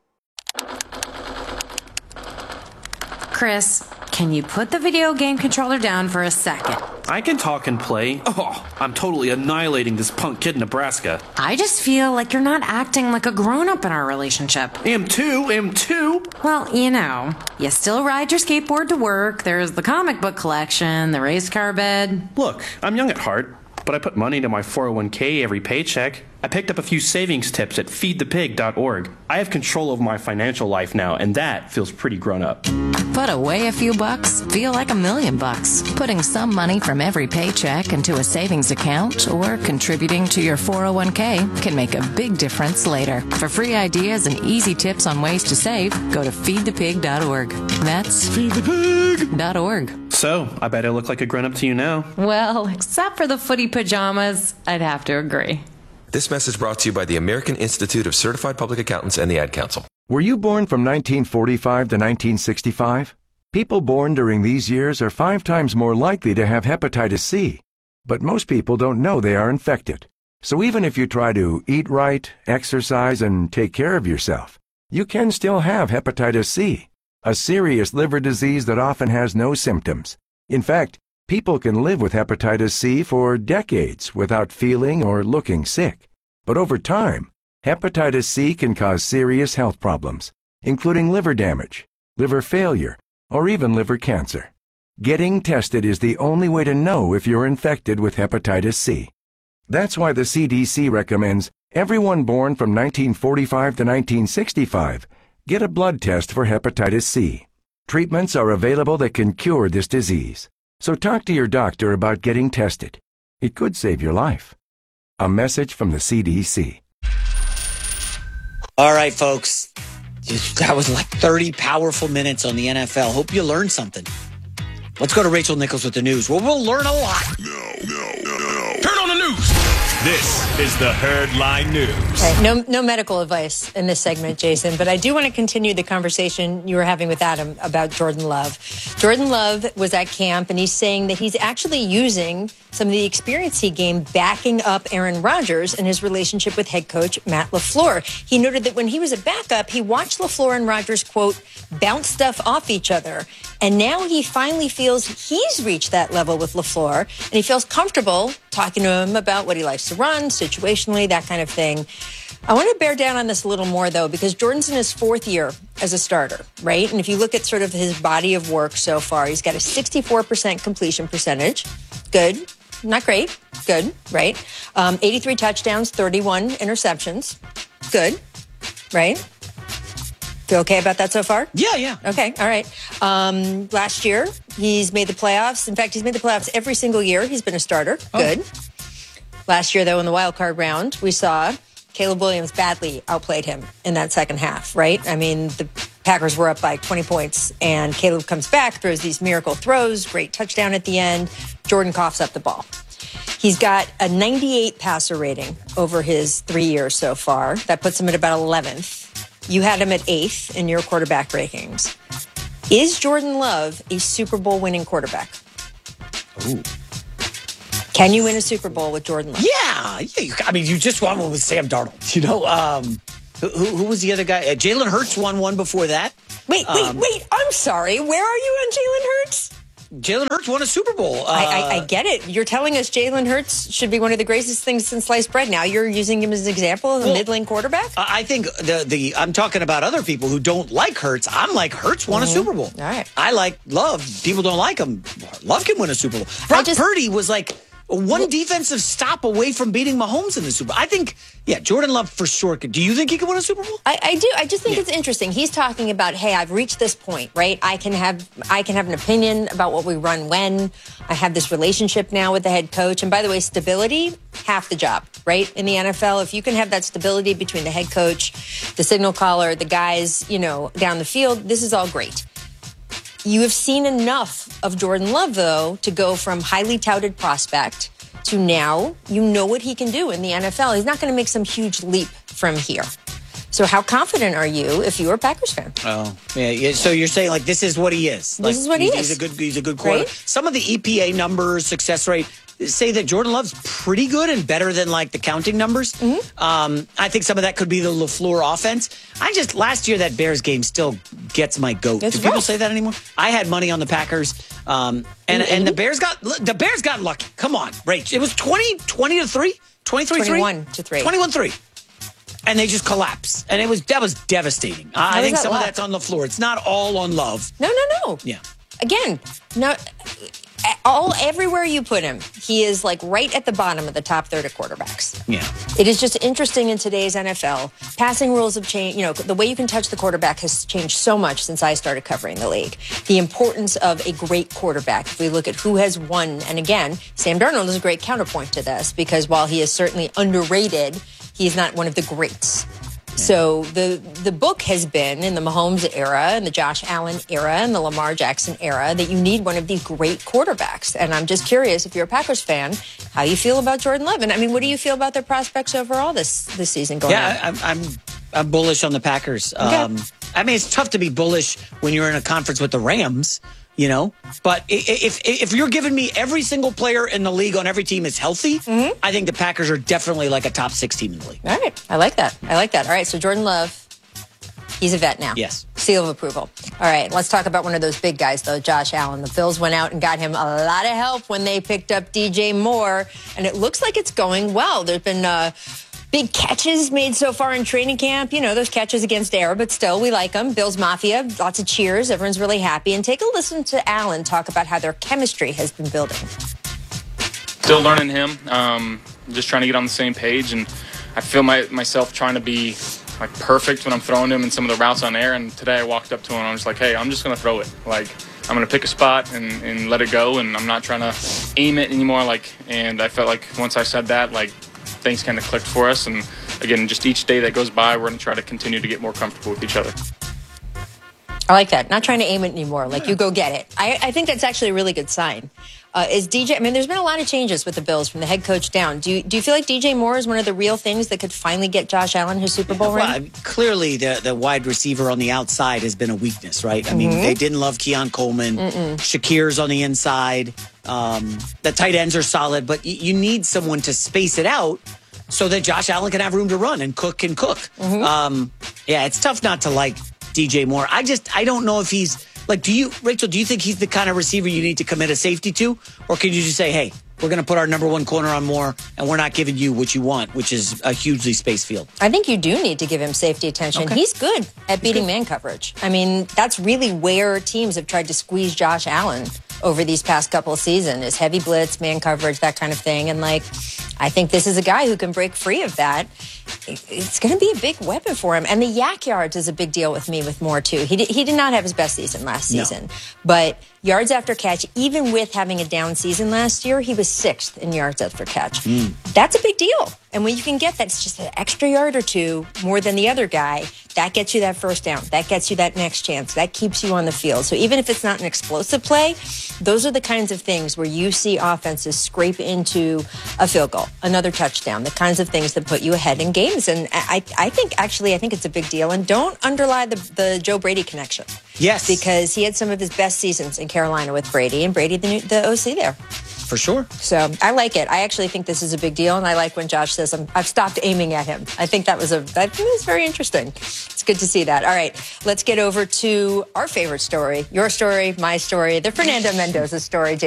Chris, can you put the video game controller down for a second? I can talk and play. Oh, I'm totally annihilating this punk kid in Nebraska. I just feel like you're not acting like a grown-up in our relationship. Am too, am too. Well, you know, you still ride your skateboard to work, there's the comic book collection, the race car bed. Look, I'm young at heart, but I put money into my four oh one k every paycheck. I picked up a few savings tips at feed the pig dot org. I have control over my financial life now, and that feels pretty grown up. Put away a few bucks, feel like a million bucks. Putting some money from every paycheck into a savings account or contributing to your four oh one k can make a big difference later. For free ideas and easy tips on ways to save, go to feed the pig dot org. That's feed the pig dot org. So, I bet I look like a grown-up to you now. Well, except for the footy pajamas, I'd have to agree. This message brought to you by the American Institute of Certified Public Accountants and the Ad Council. Were you born from nineteen forty-five to nineteen sixty-five? People born during these years are five times more likely to have hepatitis C. But most people don't know they are infected. So even if you try to eat right, exercise, and take care of yourself, you can still have hepatitis C, a serious liver disease that often has no symptoms. In fact, people can live with hepatitis C for decades without feeling or looking sick. But over time, hepatitis C can cause serious health problems, including liver damage, liver failure, or even liver cancer. Getting tested is the only way to know if you're infected with hepatitis C. That's why the C D C recommends everyone born from nineteen forty-five to nineteen sixty-five get a blood test for hepatitis C. Treatments are available that can cure this disease. So talk to your doctor about getting tested. It could save your life. A message from the C D C. All right, folks. That was like thirty powerful minutes on the N F L. Hope you learned something. Let's go to Rachel Nichols with the news. Well, we'll learn a lot. No, no, no, no. Turn on the news. This is the Herd Line News. Right, no, no medical advice in this segment, Jason, but I do want to continue the conversation you were having with Adam about Jordan Love. Jordan Love was at camp, and he's saying that he's actually using some of the experience he gained backing up Aaron Rodgers in his relationship with head coach Matt LaFleur. He noted that when he was a backup, he watched LaFleur and Rodgers, quote, bounce stuff off each other. And now he finally feels he's reached that level with LaFleur, and he feels comfortable talking to him about what he likes to run, situationally, that kind of thing. I want to bear down on this a little more, though, because Jordan's in his fourth year as a starter, right? And if you look at sort of his body of work so far, he's got a sixty-four percent completion percentage. Good. Not great. Good, right? Um, eighty-three touchdowns, thirty-one interceptions. Good, right? Feel okay about that so far? Yeah, yeah. Okay, all right. Um, last year, he's made the playoffs. In fact, he's made the playoffs every single year. He's been a starter. Oh. Good. Last year, though, in the wild card round, we saw Caleb Williams badly outplayed him in that second half, right? I mean, the Packers were up by twenty points, and Caleb comes back, throws these miracle throws, great touchdown at the end. Jordan coughs up the ball. He's got a ninety-eight passer rating over his three years so far. That puts him at about eleventh. You had him at eighth in your quarterback rankings. Is Jordan Love a Super Bowl winning quarterback? Ooh. Can you win a Super Bowl with Jordan Love? Yeah. yeah you, I mean, you just won one with Sam Darnold. You know, um, who, who was the other guy? Uh, Jalen Hurts won one before that. Wait, wait, um, wait. I'm sorry. Where are you on Jalen Hurts? Jalen Hurts won a Super Bowl. Uh, I, I, I get it. You're telling us Jalen Hurts should be one of the greatest things since sliced bread. Now you're using him as an example of a well, middling quarterback? I think the the I'm talking about other people who don't like Hurts. I'm like, Hurts won Mm-hmm. a Super Bowl. All right. I like Love. People don't like him. Love can win a Super Bowl. Brock just, Purdy was like one well, defensive stop away from beating Mahomes in the Super Bowl. I think, yeah, Jordan Love for sure. Do you think he could win a Super Bowl? I, I do. I just think yeah. it's interesting. He's talking about, hey, I've reached this point, right? I can have I can have an opinion about what we run when. I have this relationship now with the head coach. And by the way, stability, half the job, right? In the N F L, if you can have that stability between the head coach, the signal caller, the guys, you know, down the field, this is all great. You have seen enough of Jordan Love, though, to go from highly touted prospect to now you know what he can do in the N F L. He's not going to make some huge leap from here. So how confident are you if you're a Packers fan? Oh, yeah. yeah. So you're saying like this is what he is. This like, is what he he's, is. He's a good. He's a good quarterback. Right? Some of the E P A numbers, success rate, say that Jordan Love's pretty good and better than like the counting numbers. Mm-hmm. Um, I think some of that could be the LaFleur offense. I just last year that Bears game still gets my goat. It's Do people rough. say that anymore? I had money on the Packers, um, and Mm-hmm. and the Bears got the Bears got lucky. Come on, Rach. It was twenty, twenty to three, twenty-three three, twenty-one to three, twenty-one three. And they just collapse, and it was that was devastating. I, I think that some luck? of that's on the floor. It's not all on Love. No, no, no. Yeah. Again, no. All everywhere you put him, he is like right at the bottom of the top third of quarterbacks. Yeah. It is just interesting in today's N F L. Passing rules have changed. You know, the way you can touch the quarterback has changed so much since I started covering the league. The importance of a great quarterback. If we look at who has won, and again, Sam Darnold is a great counterpoint to this because while he is certainly underrated, he is not one of the greats. So the the book has been in the Mahomes era and the Josh Allen era and the Lamar Jackson era that you need one of these great quarterbacks. And I'm just curious, if you're a Packers fan, how you feel about Jordan Love. And I mean, what do you feel about their prospects overall this this season going on? Yeah, I'm, I'm I'm bullish on the Packers. Okay. Um, I mean, it's tough to be bullish when you're in a conference with the Rams, you know. But if if you're giving me every single player in the league on every team is healthy, mm-hmm. I think the Packers are definitely like a top six team in the league. All right, I like that. I like that. All right, so Jordan Love, he's a vet now. Yes. Seal of approval. All right, let's talk about one of those big guys, though, Josh Allen. The Bills went out and got him a lot of help when they picked up D J Moore, and it looks like it's going well. There's been uh, big catches made so far in training camp. You know, those catches against air, but still, we like them. Bills Mafia, lots of cheers. Everyone's really happy. And take a listen to Allen talk about how their chemistry has been building. Still learning him. Um, just trying to get on the same page, and I feel my, myself trying to be like perfect when I'm throwing him in some of the routes on air. And today I walked up to him and I was like, hey, I'm just going to throw it. Like, I'm going to pick a spot and, and let it go, and I'm not trying to aim it anymore. Like, and I felt like once I said that, like, things kind of clicked for us. And again, just each day that goes by, we're going to try to continue to get more comfortable with each other. I like that. Not trying to aim it anymore. Like, you go get it. I, I think that's actually a really good sign. Uh, is D J, I mean, there's been a lot of changes with the Bills from the head coach down. Do you, do you feel like D J Moore is one of the real things that could finally get Josh Allen his Super Bowl yeah, ring? well, clearly, the, the wide receiver on the outside has been a weakness, right? I mean, Mm-hmm. they didn't love Keon Coleman. Mm-mm. Shakir's on the inside. Um, the tight ends are solid, but y- you need someone to space it out so that Josh Allen can have room to run and Cook can cook. Mm-hmm. Um, yeah, it's tough not to like D J Moore. I just, I don't know if he's, like, do you, Rachel, do you think he's the kind of receiver you need to commit a safety to? Or can you just say, hey, we're going to put our number one corner on Moore and we're not giving you what you want, which is a hugely spaced field? I think you do need to give him safety attention. Okay. He's good at beating man coverage. I mean, that's really where teams have tried to squeeze Josh Allen over these past couple of seasons, is heavy blitz, man coverage, that kind of thing. And, like, I think this is a guy who can break free of that. it's going to be a big weapon for him. And the yak yards is a big deal with me with Moore, too. He did, he did not have his best season last No. season. But yards after catch, even with having a down season last year, he was sixth in yards after catch. Mm. That's a big deal. And when you can get that, it's just an extra yard or two more than the other guy. That gets you that first down. That gets you that next chance. That keeps you on the field. So even if it's not an explosive play, those are the kinds of things where you see offenses scrape into a field goal, another touchdown, the kinds of things that put you ahead in games. And I, I think, actually, I think it's a big deal. And don't underlie the, the Joe Brady connection. Yes. Because he had some of his best seasons in Carolina with Brady, and Brady, the, new, the O C there. For sure. So I like it. I actually think this is a big deal, and I like when Josh says, I'm, I've stopped aiming at him. I think that was a that was very interesting. It's good to see that. All right, let's get over to our favorite story, your story, my story, the Fernando Mendoza story.